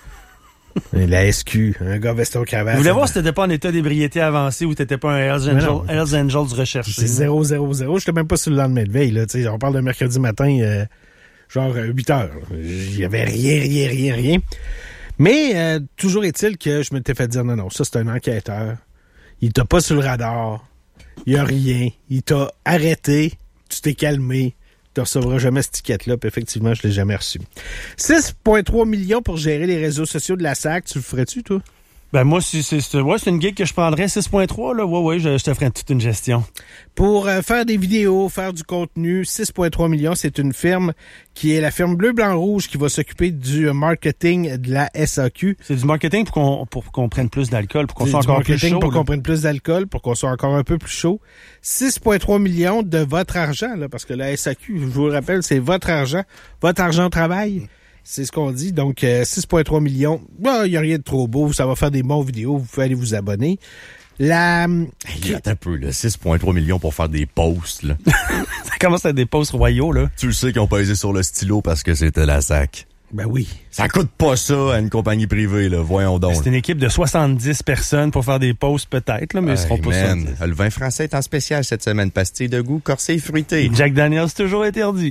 La SQ, un gars veston-cravate. Vous voulez voir si t'étais pas en état d'ébriété avancé ou t'étais pas un Hells Angels recherché. C'est 000. J'étais même pas sur le lendemain de veille, là. T'sais, on parle de mercredi matin, genre 8 heures. Il y avait rien. Mais toujours est-il que je m'étais fait dire, non, ça c'est un enquêteur. Il t'a pas sur le radar. Il y a rien. Il t'a arrêté. Tu t'es calmé. Tu ne recevras jamais cette ticket-là. Puis effectivement, je l'ai jamais reçu. 6,3 millions pour gérer les réseaux sociaux de la SAC. Tu le ferais-tu, toi? Ben moi, c'est une gig que je prendrais. 6,3, là. Ouais, je te ferais toute une gestion. Pour faire des vidéos, faire du contenu, 6,3 millions, c'est une firme qui est la firme Bleu, Blanc, Rouge qui va s'occuper du marketing de la SAQ. C'est du marketing pour qu'on prenne plus d'alcool, pour qu'on soit encore plus chaud. Pour qu'on prenne plus d'alcool, pour qu'on soit encore un peu plus chaud. 6,3 millions de votre argent, là, parce que la SAQ, je vous le rappelle, c'est votre argent travail. C'est ce qu'on dit. Donc, 6,3 millions. Il n'y a rien de trop beau. Ça va faire des bons vidéos. Vous pouvez aller vous abonner. Attends un peu, là. 6,3 millions pour faire des posts, là. Ça commence à être des posts royaux, là. Tu le sais qu'ils ont pesé sur le stylo parce que c'était la SAC. Ben oui. Ça coûte pas ça à une compagnie privée, là. Voyons donc. C'est une équipe de 70 personnes pour faire des posts, peut-être, là, mais ils seront pas ça. Le vin français est en spécial cette semaine. Pastilles de goût, corsé et fruité. Jack Daniels, toujours interdit.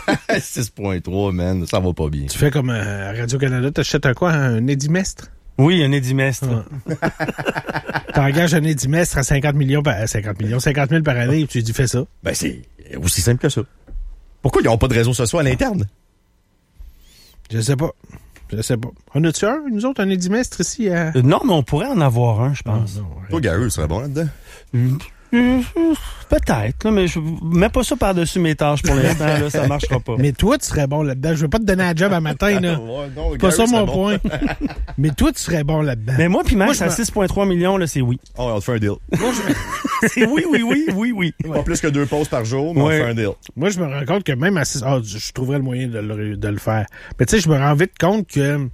6,3, man. Ça va pas bien. Tu fais comme à Radio-Canada, t'achètes un édimestre? Oui, un édimestre. T'engages un édimestre à 50 000 par année et tu dis, fais ça. Ben, c'est aussi simple que ça. Pourquoi ils n'ont pas de réseaux sociaux à l'interne? Je sais pas. On a-tu nous autres, un édimestre ici? Non, mais on pourrait en avoir un, je pense. Toi, Gareux, serait bon là-dedans? Peut-être, là, mais je mets pas ça par-dessus mes tâches pour l'instant, là, ça marchera pas. Mais toi, tu serais bon là-dedans. Je veux pas te donner un job à matin, là. C'est pas ça mon point. Mais toi, tu serais bon là-dedans. Mais moi, puis Max, à 6,3 millions, là, c'est oui. Oh, on te fait un deal. C'est oui. Pas plus que 2 posts par jour, mais on te fait un deal. Moi, je me rends compte que même à 6... je trouverais le moyen de le faire. Mais tu sais, je me rends vite compte que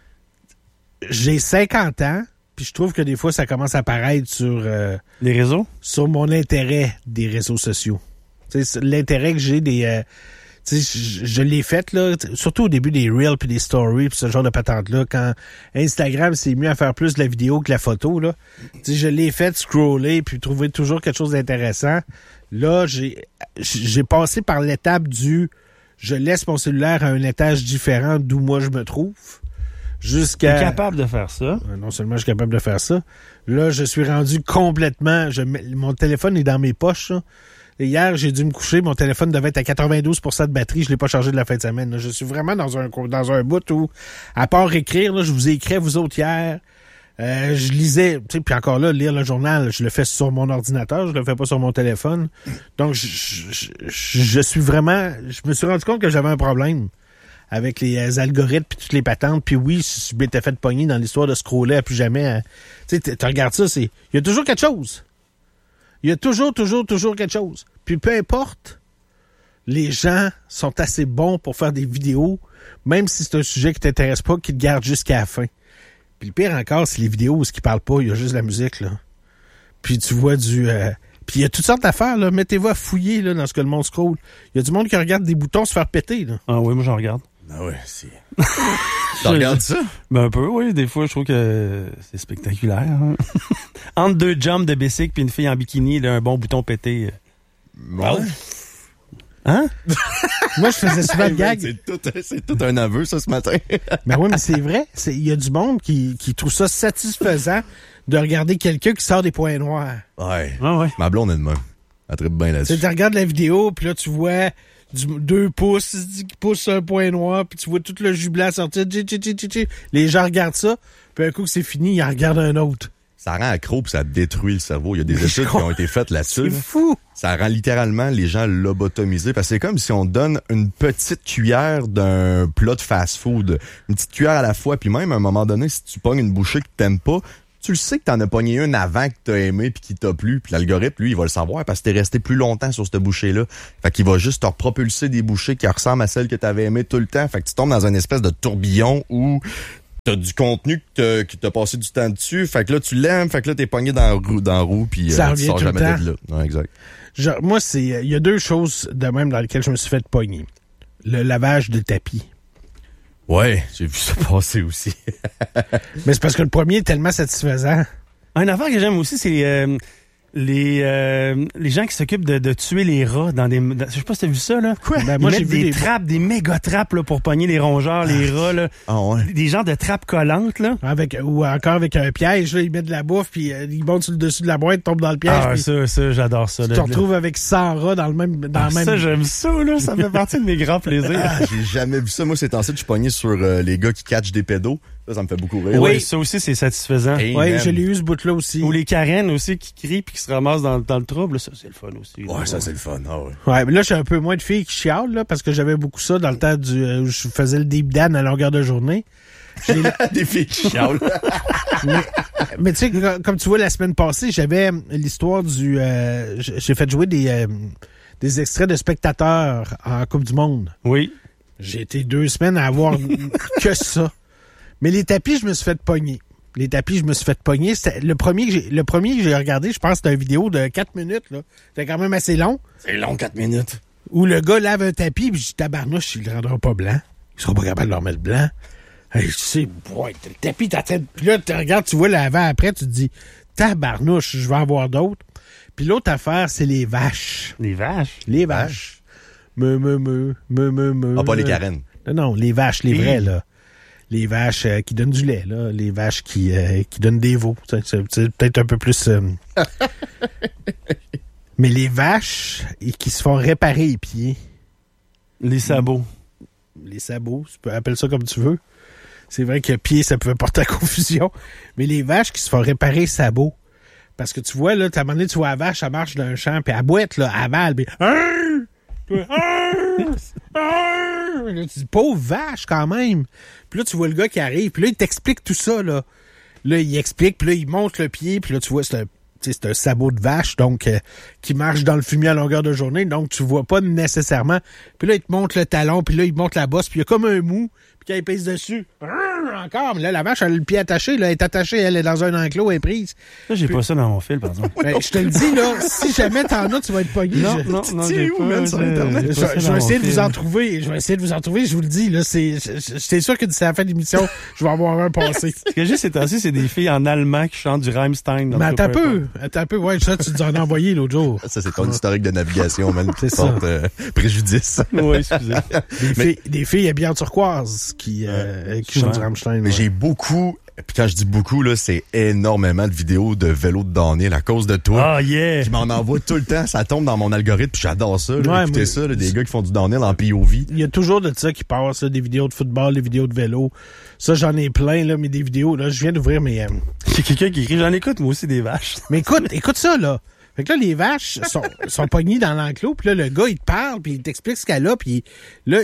j'ai 50 ans. Puis je trouve que des fois, ça commence à apparaître sur... les réseaux? Sur mon intérêt des réseaux sociaux. T'sais, l'intérêt que j'ai des... je l'ai fait, là, surtout au début des Reels puis des Stories puis ce genre de patente-là, quand Instagram s'est mis à faire plus de la vidéo que la photo, là. Je l'ai fait scroller puis trouver toujours quelque chose d'intéressant. Là, j'ai passé par l'étape du... Je laisse mon cellulaire à un étage différent d'où moi je me trouve. Jusqu'à... Tu es capable de faire ça. Non seulement je suis capable de faire ça. Là, je suis rendu complètement... Mon téléphone est dans mes poches. Là. Et hier, j'ai dû me coucher. Mon téléphone devait être à 92% de batterie. Je l'ai pas chargé de la fin de semaine. Là. Je suis vraiment dans un bout où, à part écrire, là, je vous ai écrit à vous autres hier. Je lisais... Puis encore là, lire le journal, je le fais sur mon ordinateur. Je le fais pas sur mon téléphone. Donc, je suis vraiment... Je me suis rendu compte que j'avais un problème avec les algorithmes puis toutes les patentes. Puis oui, je m'étais fait pogner dans l'histoire de scroller à plus jamais. Tu sais, tu regardes ça, il y a toujours quelque chose. Il y a toujours quelque chose. Puis peu importe, les gens sont assez bons pour faire des vidéos, même si c'est un sujet qui t'intéresse pas, qui te garde jusqu'à la fin. Puis le pire encore, c'est les vidéos où ce qui parle pas, il y a juste la musique, là. Puis tu vois du... Puis il y a toutes sortes d'affaires, là. Mettez-vous à fouiller, là, dans ce que le monde scrolle. Il y a du monde qui regarde des boutons se faire péter, là. Ah oui, moi j'en regarde. Ah ouais, c'est... Tu regardes ça? Ben un peu, oui. Des fois, je trouve que c'est spectaculaire. Hein? Entre 2 jumps de bicycle puis une fille en bikini, là, un bon bouton pété. Ouais. Hein? Moi, je faisais souvent le gag. C'est tout un aveu, ça, ce matin. Ben oui, mais c'est vrai. Il y a du monde qui trouve ça satisfaisant de regarder quelqu'un qui sort des points noirs. Ouais. Ah ouais. Ma blonde est de même. Elle trippe bien là-dessus. Tu regardes la vidéo, puis là, tu vois 2 pouces qui poussent un point noir, puis tu vois tout le jus blanc sortir. Les gens regardent ça, puis un coup que c'est fini, ils en regardent un autre. Ça rend accro puis ça détruit le cerveau. Il y a des études qui ont été faites là-dessus. C'est fou! Ça rend littéralement les gens lobotomisés parce que c'est comme si on donne une petite cuillère d'un plat de fast-food. Une petite cuillère à la fois, puis même à un moment donné, si tu pognes une bouchée que t'aimes pas, tu le sais que t'en as pogné une avant que t'as aimé puis qui t'a plu, puis l'algorithme, lui, il va le savoir parce que t'es resté plus longtemps sur cette bouchée-là. Fait qu'il va juste te propulser des bouchées qui ressemblent à celles que t'avais aimées tout le temps. Fait que tu tombes dans une espèce de tourbillon où t'as du contenu qui t'a passé du temps dessus. Fait que là, tu l'aimes, fait que là, t'es pogné dans la roue puis tu sors jamais de là. Ouais, exact. Genre, moi, il y a deux choses de même dans lesquelles je me suis fait pogner. Le lavage de tapis. Ouais, j'ai vu ça passer aussi. Mais c'est parce que le premier est tellement satisfaisant. Un affaire que j'aime aussi, c'est les gens qui s'occupent de tuer les rats dans des... je sais pas si t'as vu ça, là. Quoi? Ben, Ils moi, mettent j'ai vu des trappes, des méga trappes là, pour pogner les rongeurs, les rats. Là. Ah ouais. Des genres de trappes collantes. Là. Ou encore avec un piège, là, ils mettent de la bouffe, puis ils montent sur le dessus de la boîte, tombent dans le piège. Ah, ça, j'adore ça. Tu te retrouves avec 100 rats dans le même... Ça, j'aime ça, là. Ça fait partie de mes grands plaisirs. J'ai jamais vu ça. Moi, c'est en fait, je suis pogné sur les gars qui catchent des pédos. Ça me fait beaucoup rire. Oui, ça aussi, c'est satisfaisant. Hey, oui, je l'ai eu ce bout-là aussi. Ou les Karen aussi qui crient puis qui se ramassent dans le trouble. Là, ça, c'est le fun aussi. Ouais, ça, c'est le fun. Ah ouais. Ouais, mais là, j'ai un peu moins de filles qui chialent, là, parce que j'avais beaucoup ça dans le temps où je faisais le deep down à longueur de journée. Des filles qui chialent. mais tu sais, comme tu vois, la semaine passée, j'avais l'histoire j'ai fait jouer des extraits de spectateurs en Coupe du Monde. Oui. J'ai été 2 semaines à avoir que ça. Mais les tapis, je me suis fait pogner. C'était le premier que j'ai regardé, je pense, c'était une vidéo de 4 minutes, là. C'était quand même assez long. C'est long, 4 minutes. Où le gars lave un tapis, puis je dis, tabarnouche, il le rendra pas blanc. Il sera pas capable de le remettre blanc. Hey, je sais, ouais, le tapis, puis là, tu regardes, tu vois l'avant après, tu te dis, tabarnouche, je vais en avoir d'autres. Puis l'autre affaire, c'est les vaches. Les vaches? Les vaches. Ah, pas les Karen. Non, les vaches, les vraies, là. Les vaches qui donnent du lait, là. Les vaches qui donnent des veaux. C'est peut-être un peu plus... Mais les vaches qui se font réparer les pieds. Les sabots. Les sabots, tu peux appeler ça comme tu veux. C'est vrai que pied, ça peut porter à confusion. Mais les vaches qui se font réparer les sabots. Parce que tu vois, là, à un moment donné, tu vois la vache, elle marche d'un champ, puis elle boite, là, elle avale, puis... Là, tu dis, pauvre vache, quand même. Puis là, tu vois le gars qui arrive, puis là, il t'explique tout ça, là. Là, il explique, puis là, il monte le pied, puis là, tu vois, c'est un sabot de vache, donc, qui marche dans le fumier à longueur de journée, donc tu vois pas nécessairement. Puis là, il te montre le talon, puis là, il te montre la bosse, puis il y a comme un mou, puis quand il pèse dessus, encore, mais là, la vache, elle a le pied attaché, là, elle est attachée, elle est dans un enclos, elle est prise. Là, j'ai pas ça dans mon fil, par exemple. Ben, je te le dis, là, si jamais t'en as, tu vas être pogné. Non, j'ai pas, sur Internet. Je vais essayer de vous en trouver. Je vous le dis, là, c'est sûr que d'ici la fin de l'émission, je vais avoir un passé. Ce que j'ai ces temps-ci, c'est des filles en allemand qui chantent du Rammstein. Mais attends un peu, ouais, ça, tu nous en as envoyé l'autre jour. Ça, c'est ton historique de navigation, même, qui C'est ça. porte préjudice. Oui, excusez. Des filles habillées en turquoise qui chantent du Rammstein. Mais j'ai beaucoup, puis quand je dis beaucoup, là, c'est énormément de vidéos de vélo de downhill à cause de toi. Ah, yeah! Je m'en envoie tout le temps, ça tombe dans mon algorithme, puis j'adore ça, là, Ouais, écouter mais ça, là, des gars qui font du downhill en POV. Il y a toujours de ça qui passe, là, des vidéos de football, des vidéos de vélo. Ça, j'en ai plein, là, mais des vidéos, là, je viens d'ouvrir mes... Il y a quelqu'un qui écrit, j'en écoute, moi aussi, des vaches. Mais écoute ça, là. Fait que là, les vaches sont pognées dans l'enclos, puis là, le gars, il te parle, puis il t'explique ce qu'elle a, puis là,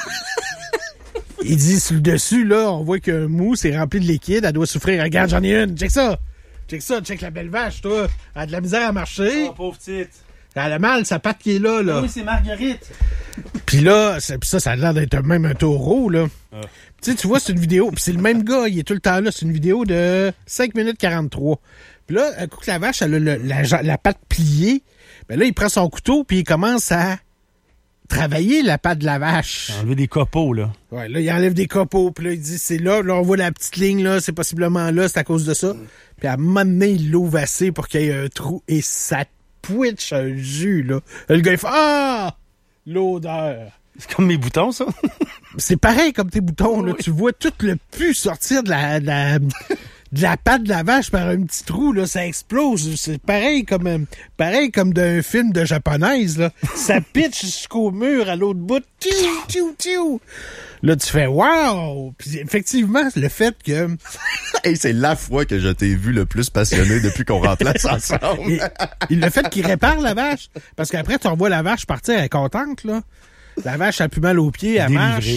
il dit sur le dessus, là, on voit qu'un mou, c'est rempli de liquide, elle doit souffrir. Regarde, j'en ai une, check ça, check la belle vache, toi. Elle a de la misère à marcher. Oh, pauvre petite. Elle a mal, sa patte qui est là, là. Oui, c'est Marguerite. Puis là, ça a l'air d'être même un taureau, là. Ah. Tu vois, c'est une vidéo, puis c'est le même gars, il est tout le temps là, c'est une vidéo de 5 minutes 43. Puis là, un coup que la vache, elle a la patte pliée, ben là, il prend son couteau, puis il commence à travailler la patte de la vache. Enlever des copeaux, là. Ouais, là, il enlève des copeaux, puis là, il dit, c'est là, on voit la petite ligne, là, c'est possiblement là, c'est à cause de ça. Puis à un moment donné, il l'ouvre assez pour qu'il y ait un trou, et ça twitch un jus, là. Le gars, il fait, ah! L'odeur. C'est comme mes boutons, ça? C'est pareil comme tes boutons, là. Oui. Tu vois tout le pu sortir de la patte de la vache par un petit trou, là. Ça explose. C'est pareil comme d'un film de japonaise, là. Ça pitch jusqu'au mur à l'autre bout. Tiu, tiu, tiu. Là, tu fais wow! Puis effectivement, le fait que... Hey, c'est la fois que je t'ai vu le plus passionné depuis qu'on remplace ensemble. Et le fait qu'il répare la vache, parce qu'après, tu revois la vache partir, elle est contente, là. La vache a plus mal aux pieds, elle marche.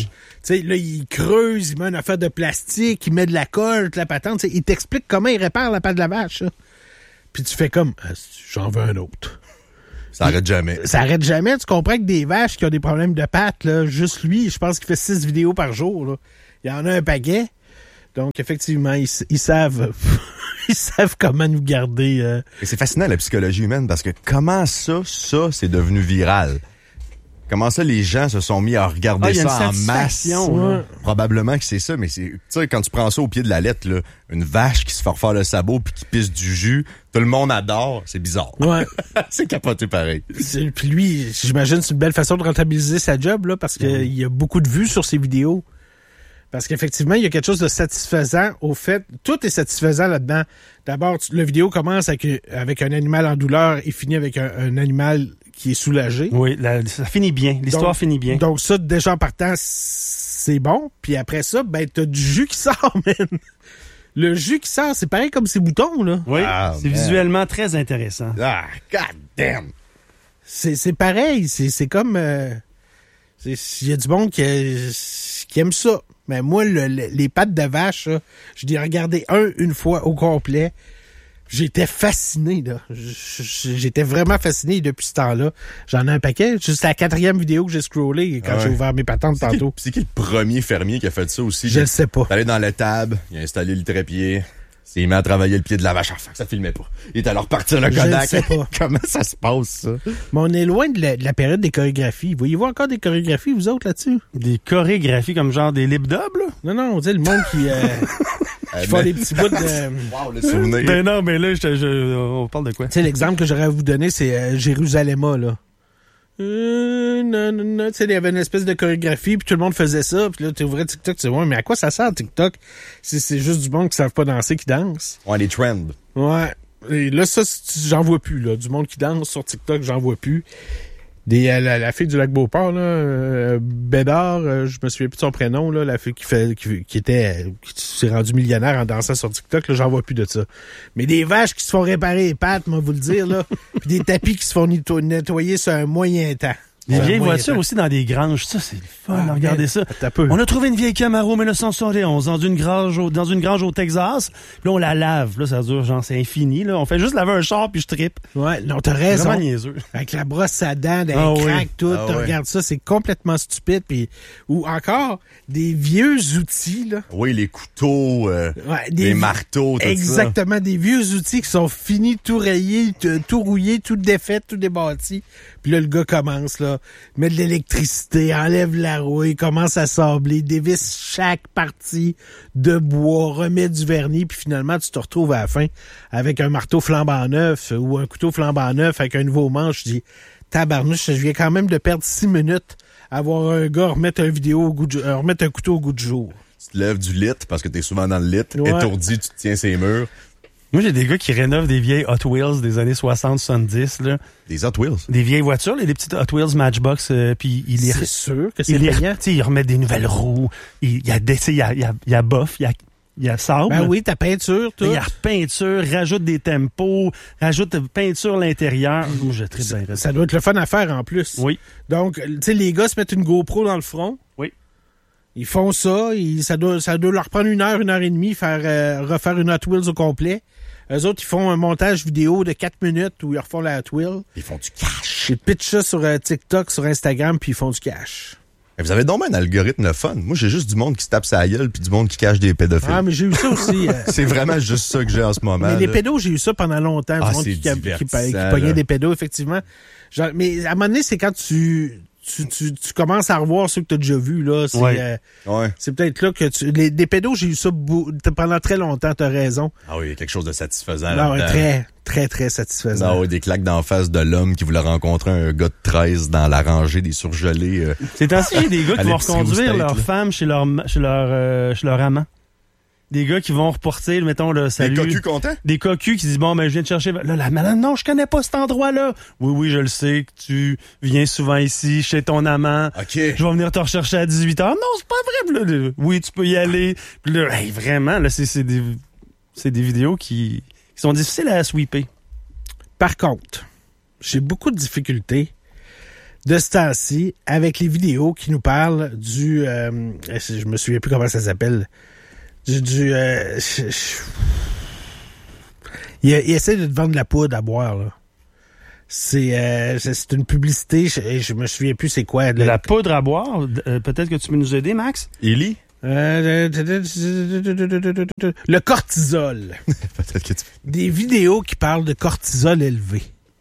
sais, là, il creuse, il met une affaire de plastique, il met de la colle, de la patente. T'sais, il t'explique comment il répare la patte de la vache. Là. Puis tu fais comme, j'en veux un autre. Ça arrête jamais. Ça arrête jamais. Tu comprends que des vaches qui ont des problèmes de pattes, là, juste lui, je pense qu'il fait 6 vidéos par jour. Là. Il y en a un paquet. Donc, effectivement, ils savent ils savent comment nous garder. Et c'est fascinant, la psychologie humaine, parce que comment ça, c'est devenu viral? Comment ça, les gens se sont mis à regarder ça en masse? Là. Probablement que c'est ça, mais c'est, tu sais, quand tu prends ça au pied de la lettre, là, une vache qui se fait refaire le sabot puis qui pisse du jus, tout le monde adore, c'est bizarre. Ouais. C'est capoté pareil. Puis lui, j'imagine c'est une belle façon de rentabiliser sa job, là, parce qu'il y a beaucoup de vues sur ses vidéos. Parce qu'effectivement, il y a quelque chose de satisfaisant au fait. Tout est satisfaisant là-dedans. D'abord, la vidéo commence avec un animal en douleur et finit avec un animal qui est soulagé. Oui, ça finit bien. L'histoire finit bien. Donc ça, déjà en partant, c'est bon. Puis après ça, ben t'as du jus qui sort, man. Le jus qui sort, c'est pareil comme ces boutons, là. Oui, c'est visuellement très intéressant. Ah, god damn! C'est pareil. C'est comme... il y a du monde qui aime ça. Mais moi, les pattes de vache, là, je l'ai regardé une fois au complet. J'étais fasciné, là. J'étais vraiment fasciné depuis ce temps-là. J'en ai un paquet. C'est la 4e vidéo que j'ai scrollée quand j'ai ouvert mes patentes tantôt. C'est qui le premier fermier qui a fait ça aussi? Je le sais pas. Il est allé dans l'étable, il a installé le trépied, il met à travailler le pied de la vache. Enfin, ça filmait pas. Il est allé repartir le Kodak. Je sais pas. Comment ça se passe, ça? Mais on est loin de la période des chorégraphies. Voyez-vous encore des chorégraphies, vous autres, là-dessus? Des chorégraphies comme genre des lip dubs, là? Non, on dit le monde qui font des petits bouts de... Wow, le souvenir. Ben non, mais là, on parle de quoi? Tu sais, l'exemple que j'aurais à vous donner, c'est Jérusalem, là. Non. Tu sais, il y avait une espèce de chorégraphie, puis tout le monde faisait ça, puis là, tu ouvrais TikTok, tu sais, ouais, mais à quoi ça sert, TikTok? C'est juste du monde qui savent pas danser, qui danse. Ouais, les trends. Ouais. Et là, ça, j'en vois plus, là. Du monde qui danse sur TikTok, j'en vois plus. La fille du Lac-Beauport, là, Bédard, je me souviens plus de son prénom, là, la fille qui s'est rendue millionnaire en dansant sur TikTok, là, j'en vois plus de ça. Mais des vaches qui se font réparer les pattes, moi, vous le dire, là, puis des tapis qui se font nettoyer sur un moyen temps. Des vieilles voitures aussi dans des granges, ça, c'est le fun, regardez ça. Peu. On a trouvé une vieille Camaro 1971 dans une grange au Texas, puis là, on la lave, là, ça dure, genre, c'est infini, là. On fait juste laver un char, puis je trippe. Ouais, non, t'as raison. Vraiment niaiseux. Avec la brosse à dents, des craques, tout, regarde ça, c'est complètement stupide, puis ou encore, des vieux outils, là. Oui, les couteaux, des marteaux, tout exactement, des vieux outils qui sont finis, tout rayés, tout rouillés, tout défait, tout débâti. Puis là, le gars commence, là, met de l'électricité, enlève la rouille, commence à sabler, dévisse chaque partie de bois, remet du vernis, puis finalement, tu te retrouves à la fin avec un marteau flambant neuf ou un couteau flambant neuf avec un nouveau manche. Je dis, tabarnouche, je viens quand même de perdre 6 minutes à voir un gars remettre un couteau au goût du jour. Tu te lèves du lit, parce que t'es souvent dans le lit, étourdi, tu te tiens ses murs. Moi, j'ai des gars qui rénovent des vieilles Hot Wheels des années 60-70, là. Des Hot Wheels? Des vieilles voitures, les petites Hot Wheels Matchbox, puis c'est sûr que c'est payant. Ils remettent des nouvelles roues, il y a bof, il y a sable. Ben oui, ta peinture, tout. Il y a peinture, rajoute des tempos, rajoute peinture à l'intérieur. Moi, je tripe bien. Ça doit être le fun à faire en plus. Oui. Donc, tu sais, les gars se mettent une GoPro dans le front. Oui. Ils font ça, ça doit leur prendre 1 heure, 1 heure et demie, refaire une Hot Wheels au complet. Eux autres, ils font un montage vidéo de 4 minutes où ils refont la Hot Wheel. Ils font du cash. Ils pitchent ça sur TikTok, sur Instagram, puis ils font du cash. Et vous avez donc un algorithme fun. Moi, j'ai juste du monde qui se tape sa gueule puis du monde qui cache des pédophiles. Ah, mais j'ai eu ça aussi. C'est vraiment juste ça que j'ai en ce moment. Mais les pédos, j'ai eu ça pendant longtemps. Du monde qui pognait des pédos, effectivement. Genre, mais à un moment donné, c'est quand tu commences à revoir ceux que tu as déjà vus, là. C'est peut-être là que des pédos, j'ai eu ça pendant très longtemps, t'as raison. Ah oui, il y a quelque chose de satisfaisant là. Non, très, très, très satisfaisant. Ah oui, des claques d'en face de l'homme qui voulait rencontrer un gars de 13 dans la rangée des surgelés. C'est ainsi, j'ai des gars qui vont reconduire leur femme chez leur amant. Des gars qui vont reporter, mettons, le salut. Des cocus contents? Des cocus qui disent, bon, ben, je viens de chercher. Là, la madame, non, je connais pas cet endroit-là. Oui, je le sais que tu viens souvent ici, chez ton amant. OK. Je vais venir te rechercher à 18h. Non, c'est pas vrai. Là, oui, tu peux y aller. Puis là, hey, vraiment, là, c'est des vidéos qui sont difficiles à sweeper. Par contre, j'ai beaucoup de difficultés de ce temps-ci, avec les vidéos qui nous parlent du... je me souviens plus comment ça s'appelle. Il essaie de te vendre de la poudre à boire, là. C'est une publicité, je me souviens plus c'est quoi. De la poudre à boire? Peut-être que tu peux nous aider, Max? Élie? Le cortisol. Peut-être que tu... Des vidéos qui parlent de cortisol élevé.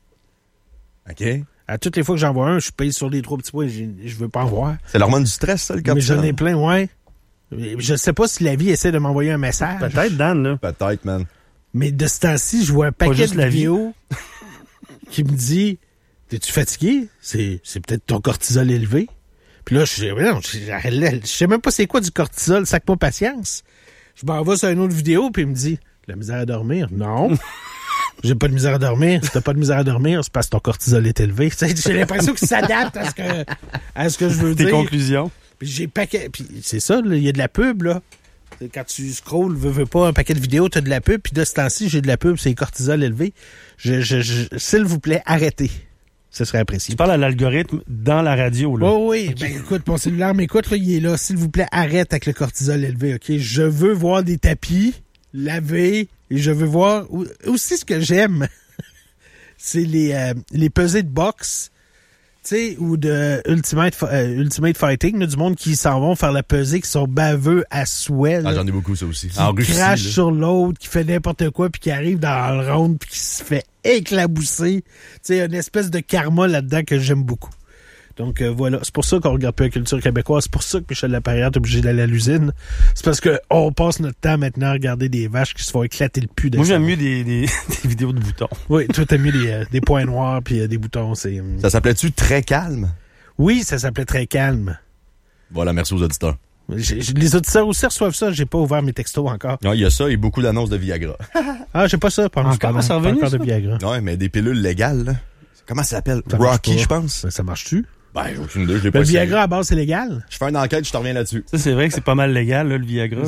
OK. À toutes les fois que j'en vois un, je paye sur les 3 petits points, je veux pas en voir. C'est l'hormone du stress, ça, le Mais cortisol? j'en ai plein, ouais. Je sais pas si la vie essaie de m'envoyer un message. Peut-être, Dan, là. Peut-être, man. Mais de ce temps-ci, je vois un paquet de vidéos qui me dit « T'es-tu fatigué? C'est peut-être ton cortisol élevé. » Puis là, je sais même pas c'est quoi du cortisol, sac-moi patience. Je m'en vais sur une autre vidéo, puis il me dit « La misère à dormir? » Non. J'ai pas de misère à dormir. Si t'as pas de misère à dormir, c'est parce que ton cortisol est élevé. J'ai l'impression qu'il s'adapte à ce que je veux dire. Tes conclusions. Puis puis c'est ça, il y a de la pub, là. Quand tu scrolles, veux pas, un paquet de vidéos, t'as de la pub, puis de ce temps-ci, j'ai de la pub, c'est cortisol élevé. S'il vous plaît, arrêtez. Ce serait apprécié. Tu parles à l'algorithme dans la radio, là. Oh oui, ben écoute, mon cellulaire m'écoute, là, il est là. S'il vous plaît, arrête avec le cortisol élevé, OK? Je veux voir des tapis lavés, et je veux voir... Aussi, ce que j'aime, c'est les pesées de boxe, tu sais, ou de Ultimate Fighting, là, du monde qui s'en vont faire la pesée, qui sont baveux à souhait. Là, j'en ai beaucoup, ça aussi. Qui crache sur l'autre, qui fait n'importe quoi, puis qui arrive dans le round, puis qui se fait éclabousser. Tu sais, une espèce de karma là-dedans que j'aime beaucoup. Donc voilà, c'est pour ça qu'on regarde plus la culture québécoise, c'est pour ça que Michel Lapierre est obligé d'aller à l'usine. C'est parce que on passe notre temps maintenant à regarder des vaches qui se font éclater le pu. Moi, j'aime mieux des vidéos de boutons. Oui, toi, t'aimes mieux des points noirs puis des boutons. Ça s'appelait-tu Très calme? Oui, ça s'appelait Très calme. Voilà, merci aux auditeurs. Les auditeurs aussi reçoivent ça, j'ai pas ouvert mes textos encore. Non, il y a ça et beaucoup d'annonces de Viagra. Ah, j'ai pas ça. Encore, ça revenu, encore de Viagra. Ouais, mais des pilules légales, là. Comment ça s'appelle? Rocky, je pense. Ça marche-tu? Ben, j'ai aucune idée, je l'ai pas Le essayé. Viagra, à base, c'est légal? Je fais une enquête, je te reviens là-dessus. Ça, c'est vrai que c'est pas mal légal, là, le Viagra.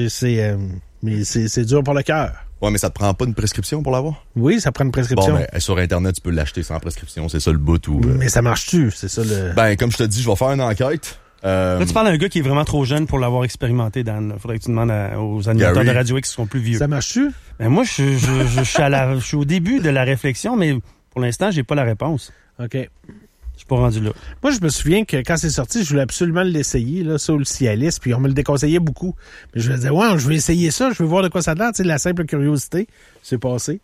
Mais c'est dur pour le cœur. Ouais, mais ça te prend pas une prescription pour l'avoir? Oui, ça prend une prescription. Bon, ben, sur Internet, tu peux l'acheter sans prescription, c'est ça le bout ou... Mais ça marche-tu? C'est ça le... Ben, comme je te dis, je vais faire une enquête. Là, tu parles d'un gars qui est vraiment trop jeune pour l'avoir expérimenté, Dan. Faudrait que tu demandes aux animateurs de Radio X qui sont plus vieux. Ça marche-tu? Ben, moi, je suis au début de la réflexion, mais pour l'instant, j'ai pas la réponse. OK. Je suis pas rendu là. Moi, je me souviens que quand c'est sorti, je voulais absolument l'essayer, là, ça, ou le Cialis, puis on me le déconseillait beaucoup. Mais je me disais, ouais, je vais essayer ça, je veux voir de quoi ça a l'air, tu sais, la simple curiosité, c'est passé.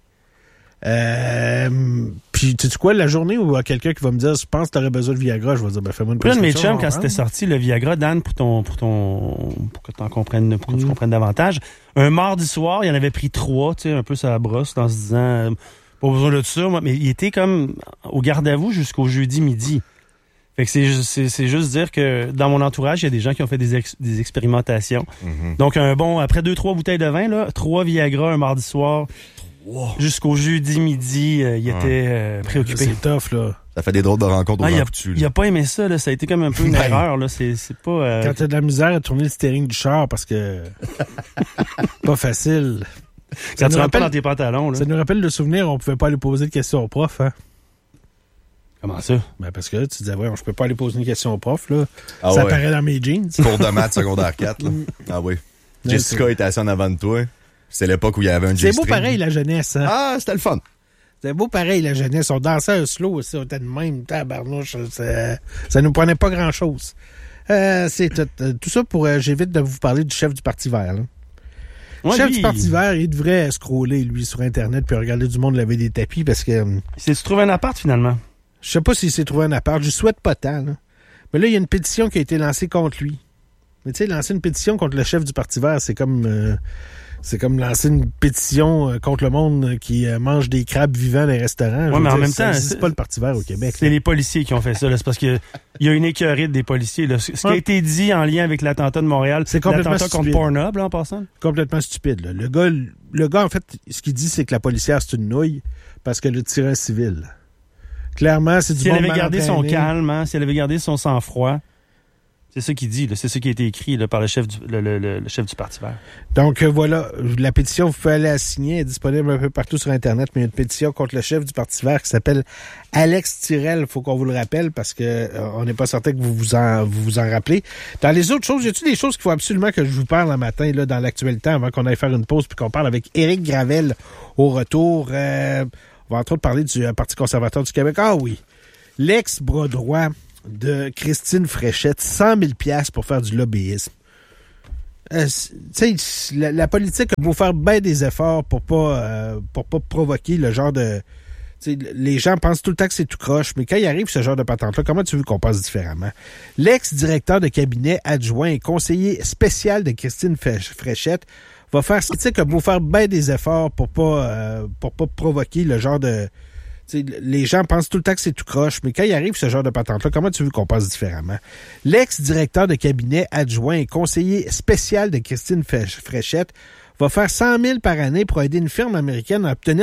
Puis, tu sais quoi, la journée où il y a quelqu'un qui va me dire, je pense que t'aurais besoin de Viagra, je vais dire, ben, fais-moi une prescription. Puis là, de mes chums, quand c'était sorti, le Viagra, Dan, pour que t'en comprennes, pour que tu comprennes davantage, un mardi soir, il en avait pris 3, tu sais, un peu sur la brosse, en se disant, pas besoin de ça, moi, mais il était comme au garde à vous jusqu'au jeudi midi. Fait que c'est juste dire que dans mon entourage, il y a des gens qui ont fait des expérimentations. Mm-hmm. Donc, après 2-3 bouteilles de vin, là, 3 Viagra un mardi soir, jusqu'au jeudi midi, il était préoccupé. C'est tough, là. Ça fait des drôles de rencontres au foutu. Il a pas aimé ça, là. Ça a été comme un peu une erreur, là. C'est pas... Quand t'as de la misère à tourner le steering du char parce que... pas facile. Ça te rentre pas dans tes pantalons, là. Ça nous rappelle le souvenir, on pouvait pas aller poser de questions au prof, hein. Comment ça? Ben parce que tu disais, ouais, je peux pas aller poser une question au prof, là. Ah ça ouais. apparaît dans mes jeans. Cours de maths secondaire 4, là. Ah oui. Jessica était assise en avant de toi. C'est l'époque où il y avait un G-string. C'est beau pareil, la jeunesse, hein. Ah, c'était le fun. C'était beau pareil, la jeunesse. On dansait un slow aussi, on était de même, tabarnouche. Ça nous prenait pas grand-chose. C'est tout ça pour... j'évite de vous parler du chef du Parti vert, là. Le chef du Parti vert, il devrait scroller, lui, sur Internet puis regarder du monde laver des tapis parce que... Il s'est trouvé un appart, finalement? Je sais pas s'il s'est trouvé un appart. Je souhaite pas tant, là. Mais là, il y a une pétition qui a été lancée contre lui. Mais tu sais, lancer une pétition contre le chef du Parti vert, c'est comme lancer une pétition contre le monde qui mange des crabes vivants dans les restaurants. Ouais, mais en même temps, c'est pas le Parti vert au Québec. C'est les policiers qui ont fait ça. Là. C'est parce qu'il y a une écœurite des policiers. Là. Ce qui a été dit en lien avec l'attentat de Montréal, c'est complètement l'attentat stupide. contre Pornhub, là, en passant. Complètement stupide. Là. Le gars, en fait, ce qu'il dit, c'est que la policière, c'est une nouille parce qu'elle a tiré un civil. Clairement, c'est du Si monde elle avait mal gardé son entraîné. calme, hein, si elle avait gardé son sang-froid. C'est ça qu'il dit, là. C'est ça qui a été écrit là, par le chef le chef du Parti vert. Donc voilà, la pétition, vous pouvez aller la signer, elle est disponible un peu partout sur Internet, mais il y a une pétition contre le chef du Parti vert qui s'appelle Alex Tirel. Faut qu'on vous le rappelle parce que on n'est pas certain que vous vous en rappelez. Dans les autres choses, y a-t-il des choses qu'il faut absolument que je vous parle un matin là dans l'actualité avant qu'on aille faire une pause puis qu'on parle avec Éric Gravel au retour? On va entre autres parler du Parti conservateur du Québec. Ah oui, l'ex-bras droit de Christine Fréchette, 100 000 $ pour faire du lobbyisme. La politique a beau faire bien des efforts pour pas provoquer le genre de... Les gens pensent tout le temps que c'est tout croche, mais quand il arrive ce genre de patente-là, comment tu veux qu'on passe différemment? L'ex-directeur de cabinet adjoint et conseiller spécial de Christine Fréchette va faire... a beau faire bien des efforts pour pas provoquer le genre de... les gens pensent tout le temps que c'est tout croche, mais quand il arrive ce genre de patente-là, comment tu veux qu'on passe différemment? L'ex-directeur de cabinet adjoint et conseiller spécial de Christine Fréchette va faire 100 000 par année pour aider une firme américaine à obtenir